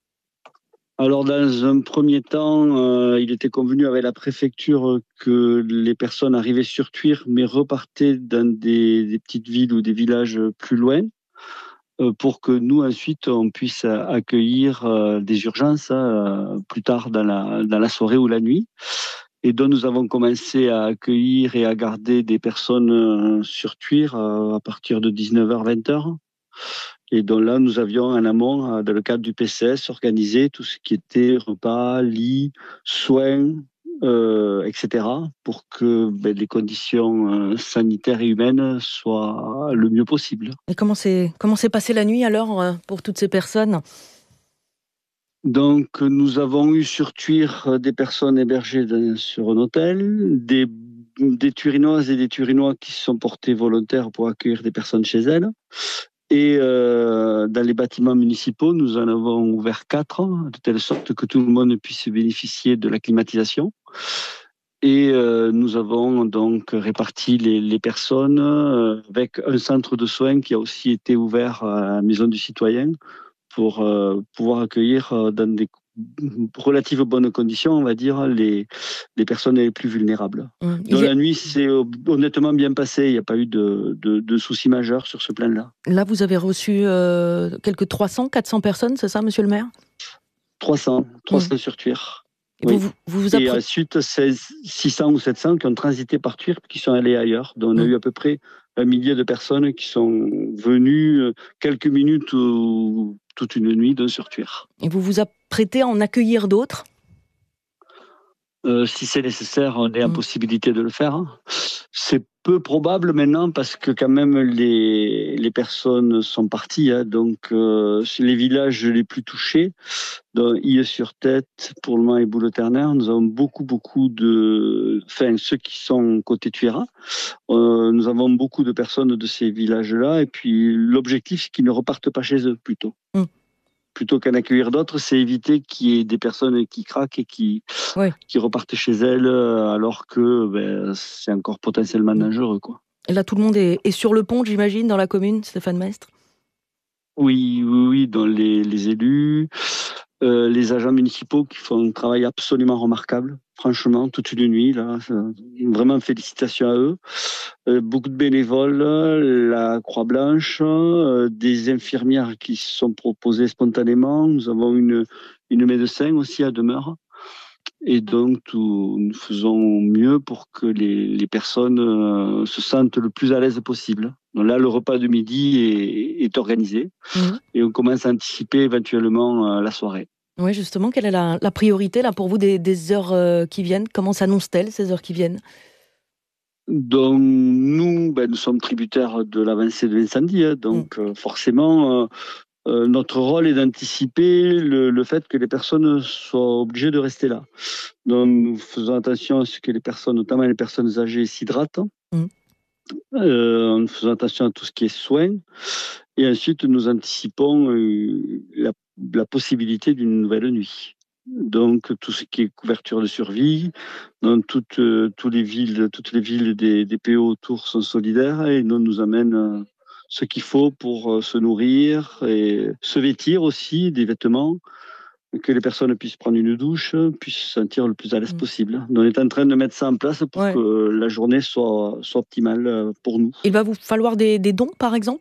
Alors, dans un premier temps, il était convenu avec la préfecture que les personnes arrivaient sur Tuire, mais repartaient dans des petites villes ou des villages plus loin, pour que nous, ensuite, on puisse accueillir des urgences plus tard dans la soirée ou la nuit. Et donc, nous avons commencé à accueillir et à garder des personnes sur Tuire à partir de 19h, 20h. Et donc là, nous avions en amont, dans le cadre du PCS, organisé tout ce qui était repas, lit, soins, etc., pour que les conditions sanitaires et humaines soient le mieux possible. Et comment s'est passée la nuit alors pour toutes ces personnes ? Donc, nous avons eu sur Tuire des personnes hébergées sur un hôtel, des Turinoises et des Turinois qui se sont portés volontaires pour accueillir des personnes chez elles. Et dans les bâtiments municipaux, nous en avons ouvert 4, de telle sorte que tout le monde puisse bénéficier de la climatisation. Et nous avons donc réparti les personnes avec un centre de soins qui a aussi été ouvert à la Maison du Citoyen pour pouvoir accueillir dans des relatives bonnes conditions, on va dire, les personnes les plus vulnérables. Dans la nuit, c'est honnêtement bien passé. Il n'y a pas eu de soucis majeurs sur ce plan-là. Là, vous avez reçu quelques 300, 400 personnes, c'est ça, monsieur le maire ? 300 sur Tuire. Oui. Et ensuite, 600 ou 700 qui ont transité par Tuire, qui sont allés ailleurs. Donc, on a eu à peu près 1 millier de personnes qui sont venues quelques minutes ou toute une nuit sur Tuire. Et vous vous apprêtez à en accueillir d'autres ? Si c'est nécessaire, on est en possibilité de le faire. C'est peu probable maintenant parce que quand même les personnes sont parties. Donc les villages les plus touchés, dans Ile-sur-Tête, pour le moment et Bouleternaire, nous avons beaucoup ceux qui sont côté Tuira. Nous avons beaucoup de personnes de ces villages-là. Et puis l'objectif, c'est qu'ils ne repartent pas chez eux plutôt. Plutôt qu'en accueillir d'autres, c'est éviter qu'il y ait des personnes qui craquent et qui repartent chez elles alors que c'est encore potentiellement dangereux, quoi. Et là, tout le monde est sur le pont, j'imagine, dans la commune, Stéphane Mestre ? Oui, dans les élus, les agents municipaux qui font un travail absolument remarquable, franchement, toute une nuit, là, vraiment félicitations à eux. Beaucoup de bénévoles, la Croix-Blanche, des infirmières qui se sont proposées spontanément. Nous avons une médecin aussi à demeure. Et donc, nous faisons mieux pour que les personnes se sentent le plus à l'aise possible. Donc là, le repas de midi est organisé et on commence à anticiper éventuellement la soirée. Oui, justement, quelle est la priorité là, pour vous des heures qui viennent ? Comment s'annoncent-elles ces heures qui viennent ? Donc, nous sommes tributaires de l'avancée de l'incendie. Donc, forcément, notre rôle est d'anticiper le fait que les personnes soient obligées de rester là. Donc, nous faisons attention à ce que les personnes, notamment les personnes âgées, s'hydratent. Nous faisons attention à tout ce qui est soins. Et ensuite, nous anticipons la possibilité d'une nouvelle nuit. Donc, tout ce qui est couverture de survie, dans toutes les villes des PO autour sont solidaires et nous amènent ce qu'il faut pour se nourrir et se vêtir aussi, des vêtements, que les personnes puissent prendre une douche, puissent se sentir le plus à l'aise possible. On est en train de mettre ça en place pour que la journée soit optimale pour nous. Il va vous falloir des dons, par exemple ?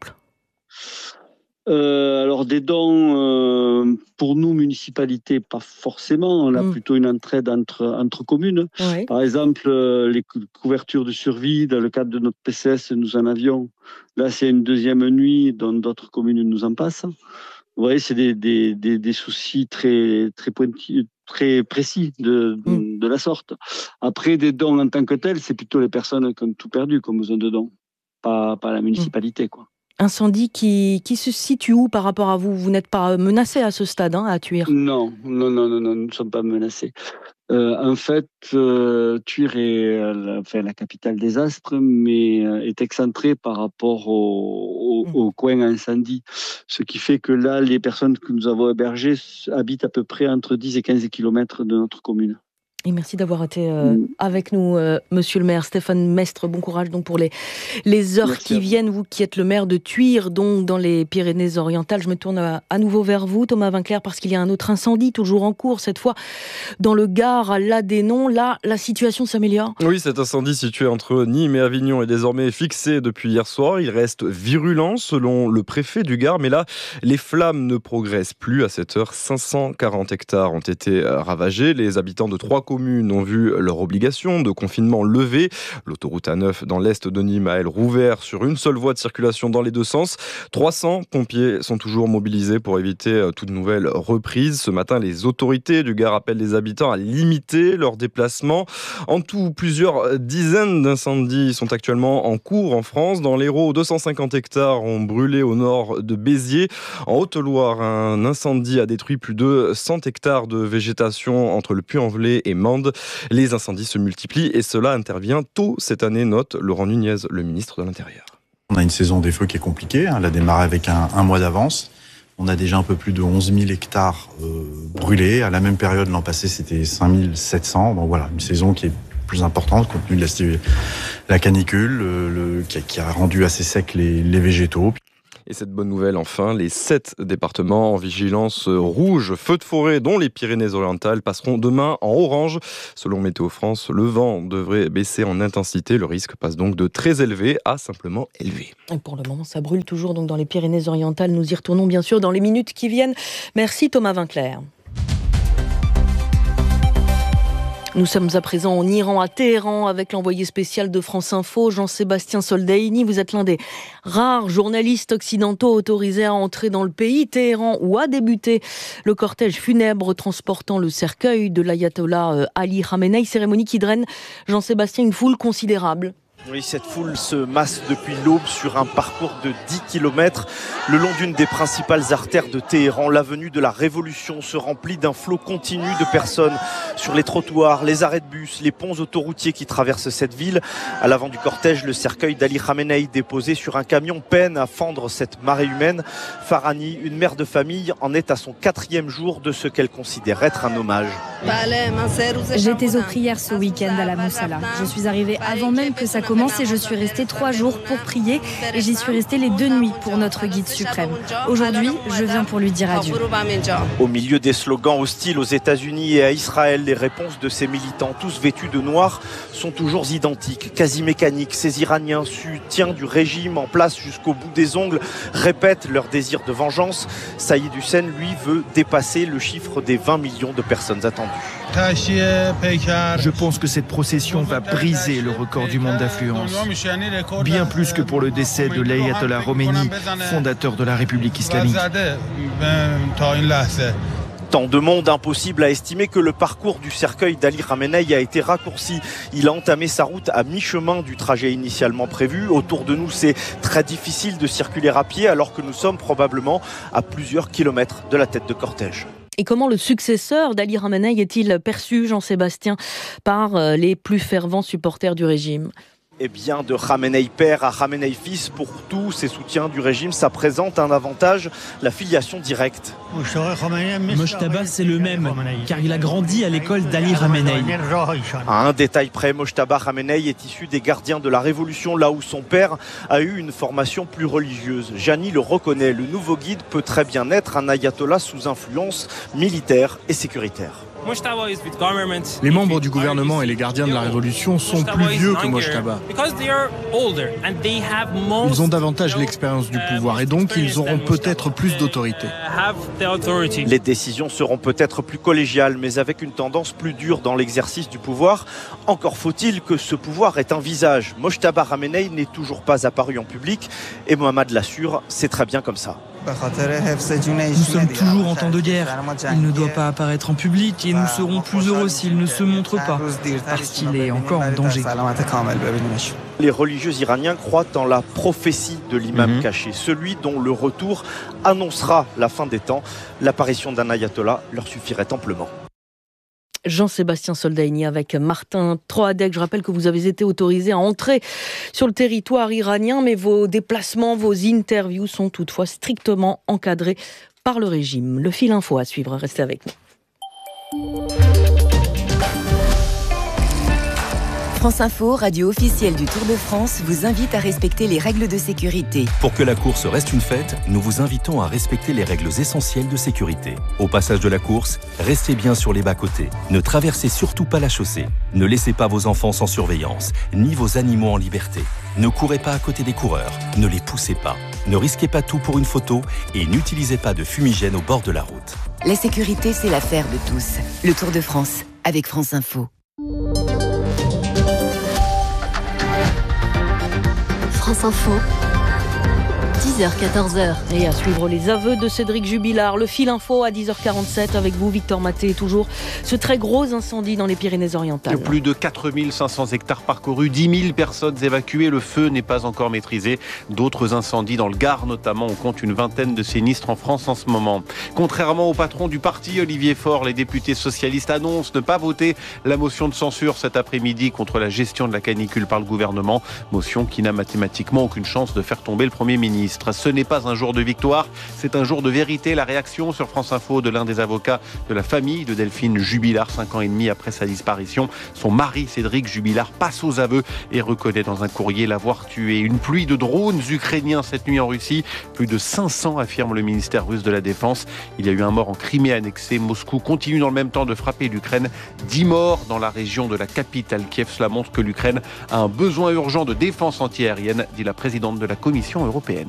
Alors des dons pour nous municipalités pas forcément, on a plutôt une entraide entre communes. Par exemple les couvertures de survie dans le cadre de notre PCS nous en avions. Là c'est une deuxième nuit, dans d'autres communes nous en passent. Vous voyez, c'est des soucis très pointus, très précis de la sorte. Après des dons en tant que tels, c'est plutôt les personnes qui ont tout perdu qui ont besoin de dons, pas la municipalité, quoi. Incendie qui se situe où par rapport à vous ? Vous n'êtes pas menacé à ce stade, à Tuire ? Non, nous ne sommes pas menacés. En fait, Tuire est la capitale des astres, mais est excentrée par rapport au coin incendie. Ce qui fait que là, les personnes que nous avons hébergées habitent à peu près entre 10 et 15 kilomètres de notre commune. Et merci d'avoir été avec nous, monsieur le maire. Stéphane Mestre, bon courage donc pour les heures qui viennent. Vous qui êtes le maire de Thuir, donc dans les Pyrénées-Orientales. Je me tourne à nouveau vers vous, Thomas Vinclair, parce qu'il y a un autre incendie toujours en cours, cette fois dans le Gard, à Ladénon. Là, la situation s'améliore. Oui, cet incendie situé entre Nîmes et Avignon est désormais fixé depuis hier soir. Il reste virulent selon le préfet du Gard, mais là, les flammes ne progressent plus. À cette heure, 540 hectares ont été ravagés. Les habitants de 3 communes ont vu leur obligation de confinement levée. L'autoroute A9 dans l'est de Nîmes a, elle, rouvert sur une seule voie de circulation dans les deux sens. 300 pompiers sont toujours mobilisés pour éviter toute nouvelle reprise. Ce matin, les autorités du Gard appellent les habitants à limiter leurs déplacements. En tout, plusieurs dizaines d'incendies sont actuellement en cours en France. Dans l'Hérault, 250 hectares ont brûlé au nord de Béziers. En Haute-Loire, un incendie a détruit plus de 100 hectares de végétation entre le Puy-en-Velay et Mende. Les incendies se multiplient et cela intervient tôt cette année, note Laurent Nunez, le ministre de l'Intérieur. On a une saison des feux qui est compliquée. Elle a démarré avec un mois d'avance. On a déjà un peu plus de 11 000 hectares brûlés. À la même période, l'an passé, c'était 5 700. Donc voilà, une saison qui est plus importante compte tenu de la canicule qui a rendu assez sec les végétaux. Et cette bonne nouvelle, enfin, les 7 départements en vigilance rouge, feu de forêt, dont les Pyrénées-Orientales, passeront demain en orange. Selon Météo France, le vent devrait baisser en intensité. Le risque passe donc de très élevé à simplement élevé. Et pour le moment, ça brûle toujours donc dans les Pyrénées-Orientales. Nous y retournons bien sûr dans les minutes qui viennent. Merci Thomas Vinclair. Nous sommes à présent en Iran, à Téhéran, avec l'envoyé spécial de France Info, Jean-Sébastien Soldaini. Vous êtes l'un des rares journalistes occidentaux autorisés à entrer dans le pays. Téhéran, où a débuté le cortège funèbre transportant le cercueil de l'ayatollah Ali Khamenei, cérémonie qui draine, Jean-Sébastien, une foule considérable. Oui, cette foule se masse depuis l'aube sur un parcours de 10 km le long d'une des principales artères de Téhéran. L'avenue de la Révolution se remplit d'un flot continu de personnes sur les trottoirs, les arrêts de bus, les ponts autoroutiers qui traversent cette ville. À l'avant du cortège, le cercueil d'Ali Khamenei déposé sur un camion peine à fendre cette marée humaine. Farhani, une mère de famille, en est à son 4e jour de ce qu'elle considère être un hommage. J'étais aux prières ce week-end à la Moussala. Je suis arrivée avant même que ça commence et je suis restée 3 jours pour prier et j'y suis restée les 2 nuits pour notre guide suprême. Aujourd'hui, je viens pour lui dire adieu. Au milieu des slogans hostiles aux États-Unis et à Israël, les réponses de ces militants, tous vêtus de noir, sont toujours identiques, quasi mécaniques. Ces Iraniens, soutiens du régime en place jusqu'au bout des ongles, répètent leur désir de vengeance. Saïd Hussein, lui, veut dépasser le chiffre des 20 millions de personnes attendues. Je pense que cette procession va briser le record du monde d'affluence. Bien plus que pour le décès de l'ayatollah Khomeini, fondateur de la République islamique. Tant de monde, impossible à estimer que le parcours du cercueil d'Ali Khamenei a été raccourci. Il a entamé sa route à mi-chemin du trajet initialement prévu. Autour de nous, c'est très difficile de circuler à pied alors que nous sommes probablement à plusieurs kilomètres de la tête de cortège. Et comment le successeur d'Ali Khamenei est-il perçu, Jean-Sébastien, par les plus fervents supporters du régime ? Eh bien, de Khamenei père à Khamenei fils, pour tous ces soutiens du régime, ça présente un avantage, la filiation directe. Mojtaba, c'est le même, car il a grandi à l'école d'Ali Khamenei. À un détail près, Mojtaba Khamenei est issu des gardiens de la Révolution, là où son père a eu une formation plus religieuse. Jani le reconnaît, le nouveau guide peut très bien être un ayatollah sous influence militaire et sécurutaire. Les membres du gouvernement et les gardiens de la Révolution sont plus vieux que Mojtaba. Ils ont davantage l'expérience du pouvoir et donc ils auront peut-être plus d'autorité. Les décisions seront peut-être plus collégiales, mais avec une tendance plus dure dans l'exercice du pouvoir. Encore faut-il que ce pouvoir ait un visage. Mojtaba Khamenei n'est toujours pas apparu en public et Mohamed l'assure, c'est très bien comme ça. Nous sommes toujours en temps de guerre. Il ne doit pas apparaître en public et nous serons plus heureux s'il ne se montre pas, parce qu'il est encore en danger. Les religieux iraniens croient en la prophétie de l'imam caché, celui dont le retour annoncera la fin des temps. L'apparition d'un ayatollah leur suffirait amplement. Jean-Sébastien Soldaini avec Martin Troadec. Je rappelle que vous avez été autorisé à entrer sur le territoire iranien, mais vos déplacements, vos interviews sont toutefois strictement encadrés par le régime. Le fil info à suivre, restez avec nous. France Info, radio officielle du Tour de France, vous invite à respecter les règles de sécurité. Pour que la course reste une fête, nous vous invitons à respecter les règles essentielles de sécurité. Au passage de la course, restez bien sur les bas-côtés. Ne traversez surtout pas la chaussée. Ne laissez pas vos enfants sans surveillance, ni vos animaux en liberté. Ne courez pas à côté des coureurs, ne les poussez pas. Ne risquez pas tout pour une photo et n'utilisez pas de fumigène au bord de la route. La sécurité, c'est l'affaire de tous. Le Tour de France, avec France Info. France Info, 10h-14h. Et à suivre les aveux de Cédric Jubilard. Le fil info à 10h47 avec vous, Victor Maté, et toujours ce très gros incendie dans les Pyrénées-Orientales. Plus de 4500 hectares parcourus, 10 000 personnes évacuées. Le feu n'est pas encore maîtrisé. D'autres incendies dans le Gard notamment. On compte une vingtaine de sinistres en France en ce moment. Contrairement au patron du parti, Olivier Faure, les députés socialistes annoncent ne pas voter la motion de censure cet après-midi contre la gestion de la canicule par le gouvernement. Motion qui n'a mathématiquement aucune chance de faire tomber le Premier ministre. Ce n'est pas un jour de victoire, c'est un jour de vérité. La réaction sur France Info de l'un des avocats de la famille de Delphine Jubilard, 5 ans et demi après sa disparition. Son mari, Cédric Jubilard, passe aux aveux et reconnaît dans un courrier l'avoir tué. Une pluie de drones ukrainiens cette nuit en Russie. Plus de 500, affirme le ministère russe de la Défense. Il y a eu un mort en Crimée annexée. Moscou continue dans le même temps de frapper l'Ukraine. 10 morts dans la région de la capitale Kiev. Cela montre que l'Ukraine a un besoin urgent de défense antiaérienne, dit la présidente de la Commission européenne.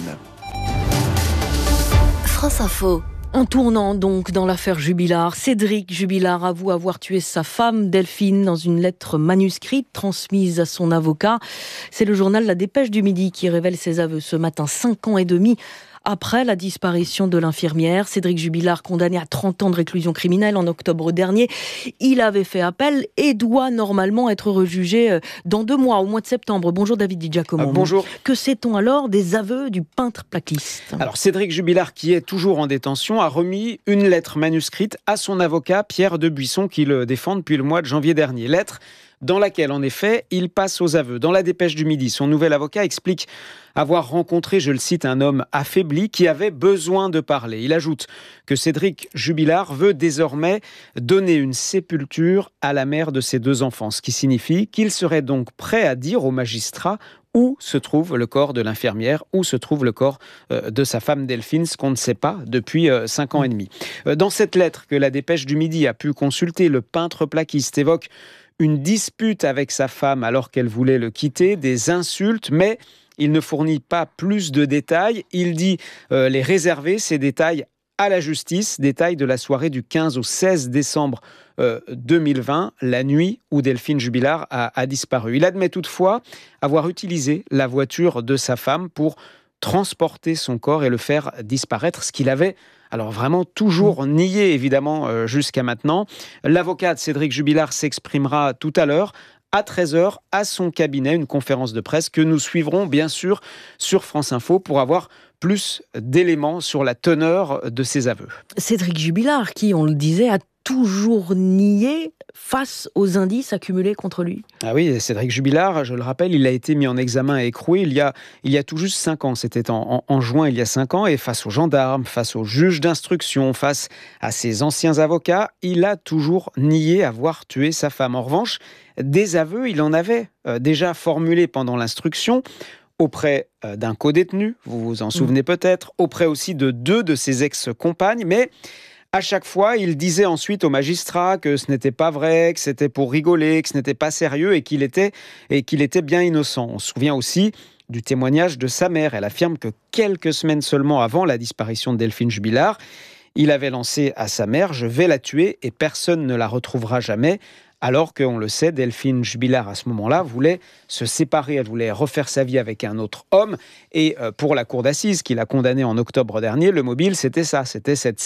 France Info. Un tournant donc dans l'affaire Jubilard. Cédric Jubilard avoue avoir tué sa femme Delphine dans une lettre manuscrite transmise à son avocat. C'est le journal La Dépêche du Midi qui révèle ses aveux ce matin, 5 ans et demi après la disparition de l'infirmière. Cédric Jubilard, condamné à 30 ans de réclusion criminelle en octobre dernier, il avait fait appel et doit normalement être rejugé dans 2 mois, au mois de septembre. Bonjour David Di Giacomo. Bonjour. Que sait-on alors des aveux du peintre plaquiste ? Alors Cédric Jubilard, qui est toujours en détention, a remis une lettre manuscrite à son avocat Pierre Debuisson, qui le défend depuis le mois de janvier dernier. Lettre dans laquelle, en effet, il passe aux aveux. Dans la Dépêche du Midi, son nouvel avocat explique avoir rencontré, je le cite, un homme affaibli qui avait besoin de parler. Il ajoute que Cédric Jubilard veut désormais donner une sépulture à la mère de ses 2 enfants, ce qui signifie qu'il serait donc prêt à dire au magistrat où se trouve le corps de l'infirmière, où se trouve le corps de sa femme Delphine, ce qu'on ne sait pas depuis 5 ans et demi. Dans cette lettre que la Dépêche du Midi a pu consulter, le peintre plaquiste évoque une dispute avec sa femme alors qu'elle voulait le quitter, des insultes, mais il ne fournit pas plus de détails. Il dit les réserver, ces détails, à la justice. Détails de la soirée du 15 au 16 décembre 2020, la nuit où Delphine Jubilard a disparu. Il admet toutefois avoir utilisé la voiture de sa femme pour transporter son corps et le faire disparaître, ce qu'il avait alors vraiment toujours nié, évidemment, jusqu'à maintenant. L'avocat de Cédric Jubilard s'exprimera tout à l'heure à 13h à son cabinet, une conférence de presse que nous suivrons bien sûr sur France Info pour avoir plus d'éléments sur la teneur de ses aveux. Cédric Jubilard, qui, on le disait, a toujours nié face aux indices accumulés contre lui. Ah oui, Cédric Jubilard, je le rappelle, il a été mis en examen et écroué il y a tout juste 5 ans. C'était en juin il y a 5 ans, et face aux gendarmes, face aux juges d'instruction, face à ses anciens avocats, il a toujours nié avoir tué sa femme. En revanche, des aveux, il en avait déjà formulés pendant l'instruction, auprès d'un codétenu, vous vous en souvenez peut-être, auprès aussi de 2 de ses ex-compagnes, mais à chaque fois, il disait ensuite au magistrat que ce n'était pas vrai, que c'était pour rigoler, que ce n'était pas sérieux et qu'il était bien innocent. On se souvient aussi du témoignage de sa mère. Elle affirme que quelques semaines seulement avant la disparition de Delphine Jubilard, il avait lancé à sa mère « Je vais la tuer et personne ne la retrouvera jamais ». Alors qu'on le sait, Delphine Jubilard, à ce moment-là, voulait se séparer. Elle voulait refaire sa vie avec un autre homme. Et pour la cour d'assises, qui l'a condamnée en octobre dernier, le mobile, c'était ça. C'était cette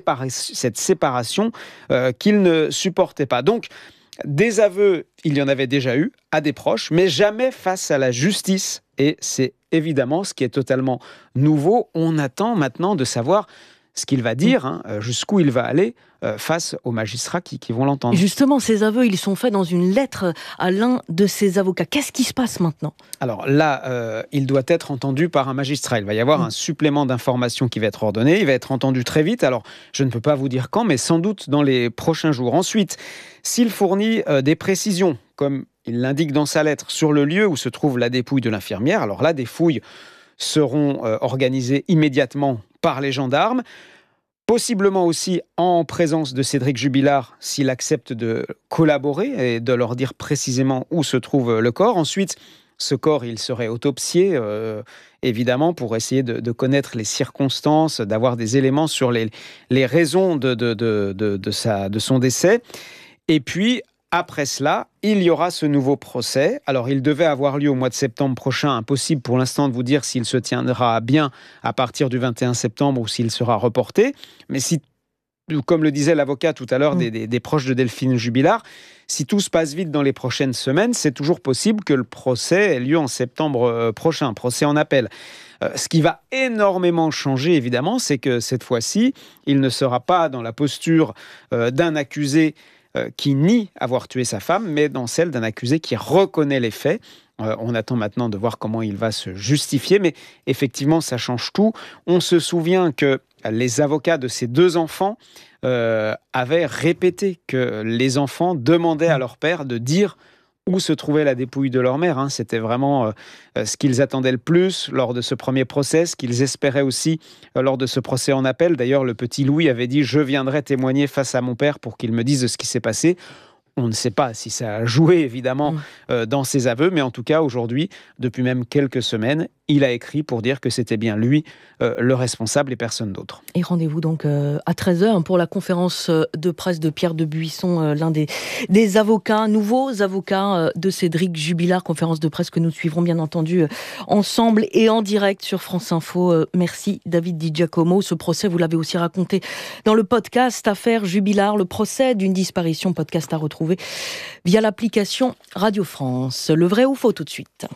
séparation qu'il ne supportait pas. Donc, des aveux, il y en avait déjà eu à des proches, mais jamais face à la justice. Et c'est évidemment ce qui est totalement nouveau. On attend maintenant de savoir ce qu'il va dire, jusqu'où il va aller face aux magistrats qui vont l'entendre. Et justement, ces aveux, ils sont faits dans une lettre à l'un de ses avocats. Qu'est-ce qui se passe maintenant ? Alors là, il doit être entendu par un magistrat. Il va y avoir un supplément d'information qui va être ordonné. Il va être entendu très vite. Alors, je ne peux pas vous dire quand, mais sans doute dans les prochains jours. Ensuite, s'il fournit des précisions, comme il l'indique dans sa lettre, sur le lieu où se trouve la dépouille de l'infirmière. Alors là, des fouilles seront organisées immédiatement par les gendarmes. Possiblement aussi en présence de Cédric Jubilard, s'il accepte de collaborer et de leur dire précisément où se trouve le corps. Ensuite, ce corps, il serait autopsié, évidemment, pour essayer de connaître les circonstances, d'avoir des éléments sur les raisons de son décès. Et puis, après cela, il y aura ce nouveau procès. Alors, il devait avoir lieu au mois de septembre prochain. Impossible pour l'instant de vous dire s'il se tiendra bien à partir du 21 septembre ou s'il sera reporté. Mais si, comme le disait l'avocat tout à l'heure des proches de Delphine Jubilard, si tout se passe vite dans les prochaines semaines, c'est toujours possible que le procès ait lieu en septembre prochain, procès en appel. Ce qui va énormément changer, évidemment, c'est que cette fois-ci, il ne sera pas dans la posture d'un accusé qui nie avoir tué sa femme, mais dans celle d'un accusé qui reconnaît les faits. On attend maintenant de voir comment il va se justifier, mais effectivement, ça change tout. On se souvient que les avocats de ces deux enfants avaient répété que les enfants demandaient à leur père de dire où se trouvait la dépouille de leur mère. C'était vraiment ce qu'ils attendaient le plus lors de ce premier procès, ce qu'ils espéraient aussi lors de ce procès en appel. D'ailleurs, le petit Louis avait dit « Je viendrai témoigner face à mon père pour qu'il me dise de ce qui s'est passé ». On ne sait pas si ça a joué, évidemment, dans ses aveux, mais en tout cas, aujourd'hui, depuis même quelques semaines, il a écrit pour dire que c'était bien lui le responsable et personne d'autre. Et rendez-vous donc à 13h pour la conférence de presse de Pierre de Buisson, l'un des avocats, nouveaux avocats de Cédric Jubilard, conférence de presse que nous suivrons bien entendu ensemble et en direct sur France Info. Merci David Di Giacomo. Ce procès, vous l'avez aussi raconté dans le podcast Affaire Jubilard, le procès d'une disparition, podcast à retrouver via l'application Radio France. Le vrai ou faux tout de suite.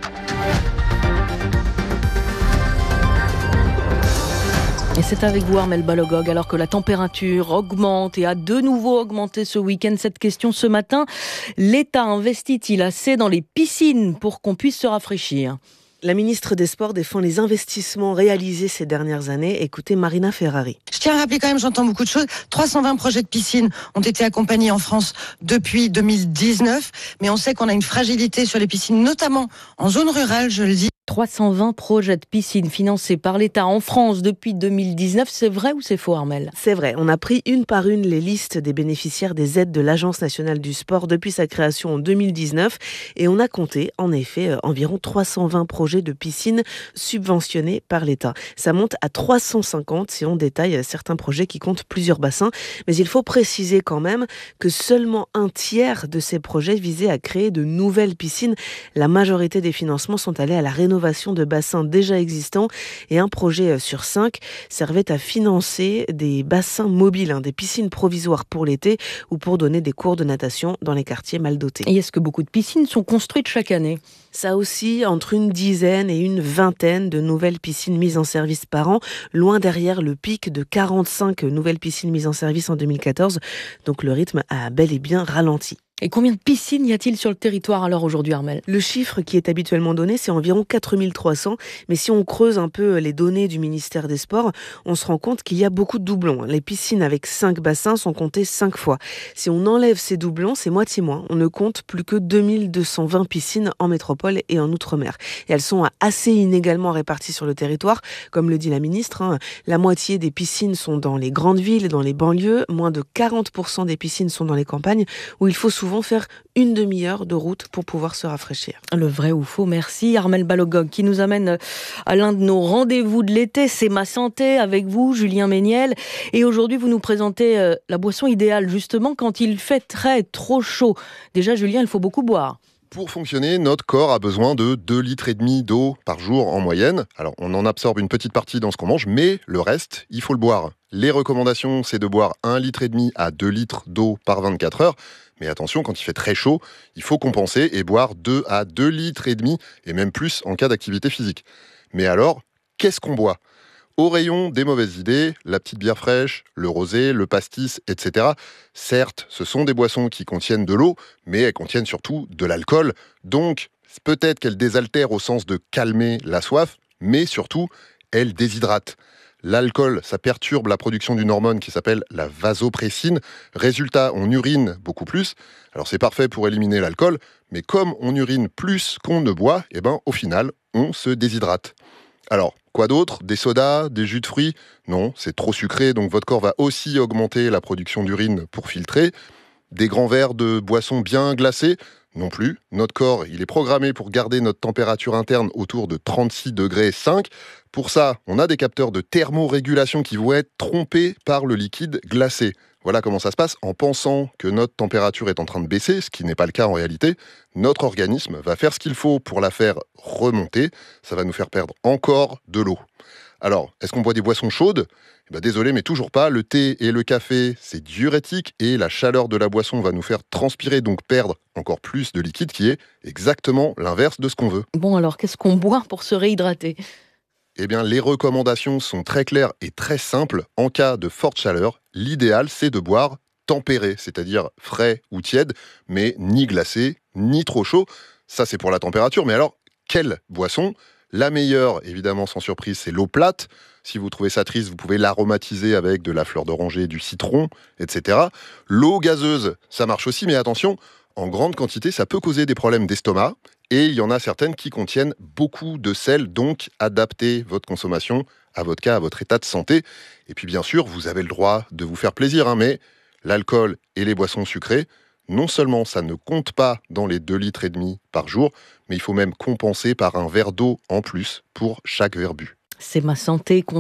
Et c'est avec vous Armelle Balogog, alors que la température augmente et a de nouveau augmenté ce week-end. Cette question ce matin, l'État investit-il assez dans les piscines pour qu'on puisse se rafraîchir ? La ministre des Sports défend les investissements réalisés ces dernières années. Écoutez Marina Ferrari. Je tiens à rappeler quand même, j'entends beaucoup de choses. 320 projets de piscine ont été accompagnés en France depuis 2019. Mais on sait qu'on a une fragilité sur les piscines, notamment en zone rurale, je le dis. 320 projets de piscine financés par l'État en France depuis 2019. C'est vrai ou c'est faux, Armelle ? C'est vrai. On a pris une par une les listes des bénéficiaires des aides de l'Agence nationale du sport depuis sa création en 2019. Et on a compté, en effet, environ 320 projets de piscine subventionnés par l'État. Ça monte à 350 si on détaille certains projets qui comptent plusieurs bassins. Mais il faut préciser quand même que seulement un tiers de ces projets visaient à créer de nouvelles piscines. La majorité des financements sont allés à la rénovation de bassins déjà existants et un projet sur 5 servait à financer des bassins mobiles, des piscines provisoires pour l'été ou pour donner des cours de natation dans les quartiers mal dotés. Et est-ce que beaucoup de piscines sont construites chaque année ? Ça aussi, entre une dizaine et une vingtaine de nouvelles piscines mises en service par an, loin derrière le pic de 45 nouvelles piscines mises en service en 2014. Donc le rythme a bel et bien ralenti. Et combien de piscines y a-t-il sur le territoire alors aujourd'hui, Armelle ? Le chiffre qui est habituellement donné, c'est environ 4300. Mais si on creuse un peu les données du ministère des Sports, on se rend compte qu'il y a beaucoup de doublons. Les piscines avec 5 bassins sont comptées 5 fois. Si on enlève ces doublons, c'est moitié moins. On ne compte plus que 2220 piscines en métropole et en outre-mer. Et elles sont assez inégalement réparties sur le territoire. Comme le dit la ministre, la moitié des piscines sont dans les grandes villes et dans les banlieues. Moins de 40% des piscines sont dans les campagnes où il faut souvent faire une demi-heure de route pour pouvoir se rafraîchir. Le vrai ou faux, merci. Armelle Balogog qui nous amène à l'un de nos rendez-vous de l'été, c'est Ma Santé avec vous, Julien Méniel. Et aujourd'hui, vous nous présentez la boisson idéale, justement, quand il fait trop chaud. Déjà, Julien, il faut beaucoup boire. Pour fonctionner, notre corps a besoin de 2,5 litres d'eau par jour en moyenne. Alors, on en absorbe une petite partie dans ce qu'on mange, mais le reste, il faut le boire. Les recommandations, c'est de boire 1,5 litre à 2 litres d'eau par 24 heures. Mais attention, quand il fait très chaud, il faut compenser et boire 2 à 2,5 litres et même plus en cas d'activité physique. Mais alors, qu'est-ce qu'on boit ? Au rayon des mauvaises idées, la petite bière fraîche, le rosé, le pastis, etc. Certes, ce sont des boissons qui contiennent de l'eau, mais elles contiennent surtout de l'alcool. Donc, peut-être qu'elles désaltèrent au sens de calmer la soif, mais surtout, elles déshydratent. L'alcool, ça perturbe la production d'une hormone qui s'appelle la vasopressine. Résultat, on urine beaucoup plus. Alors c'est parfait pour éliminer l'alcool, mais comme on urine plus qu'on ne boit, au final, on se déshydrate. Alors, quoi d'autre? Des sodas, des jus de fruits? Non, c'est trop sucré, donc votre corps va aussi augmenter la production d'urine pour filtrer. Des grands verres de boissons bien glacées? Non plus. Notre corps, il est programmé pour garder notre température interne autour de 36,5 degrés. Pour ça, on a des capteurs de thermorégulation qui vont être trompés par le liquide glacé. Voilà comment ça se passe. En pensant que notre température est en train de baisser, ce qui n'est pas le cas en réalité, notre organisme va faire ce qu'il faut pour la faire remonter. Ça va nous faire perdre encore de l'eau. Alors, est-ce qu'on boit des boissons chaudes ? Désolé, mais toujours pas. Le thé et le café, c'est diurétique et la chaleur de la boisson va nous faire transpirer, donc perdre encore plus de liquide, qui est exactement l'inverse de ce qu'on veut. Bon, alors, qu'est-ce qu'on boit pour se réhydrater ? Les recommandations sont très claires et très simples. En cas de forte chaleur, l'idéal, c'est de boire tempéré, c'est-à-dire frais ou tiède, mais ni glacé, ni trop chaud. Ça, c'est pour la température. Mais alors, quelle boisson ? La meilleure, évidemment, sans surprise, c'est l'eau plate. Si vous trouvez ça triste, vous pouvez l'aromatiser avec de la fleur d'oranger, du citron, etc. L'eau gazeuse, ça marche aussi, mais attention, en grande quantité, ça peut causer des problèmes d'estomac. Et il y en a certaines qui contiennent beaucoup de sel, donc adaptez votre consommation à votre cas, à votre état de santé. Et puis bien sûr, vous avez le droit de vous faire plaisir, mais l'alcool et les boissons sucrées, non seulement ça ne compte pas dans les 2,5 litres par jour, mais il faut même compenser par un verre d'eau en plus pour chaque verre bu. C'est ma santé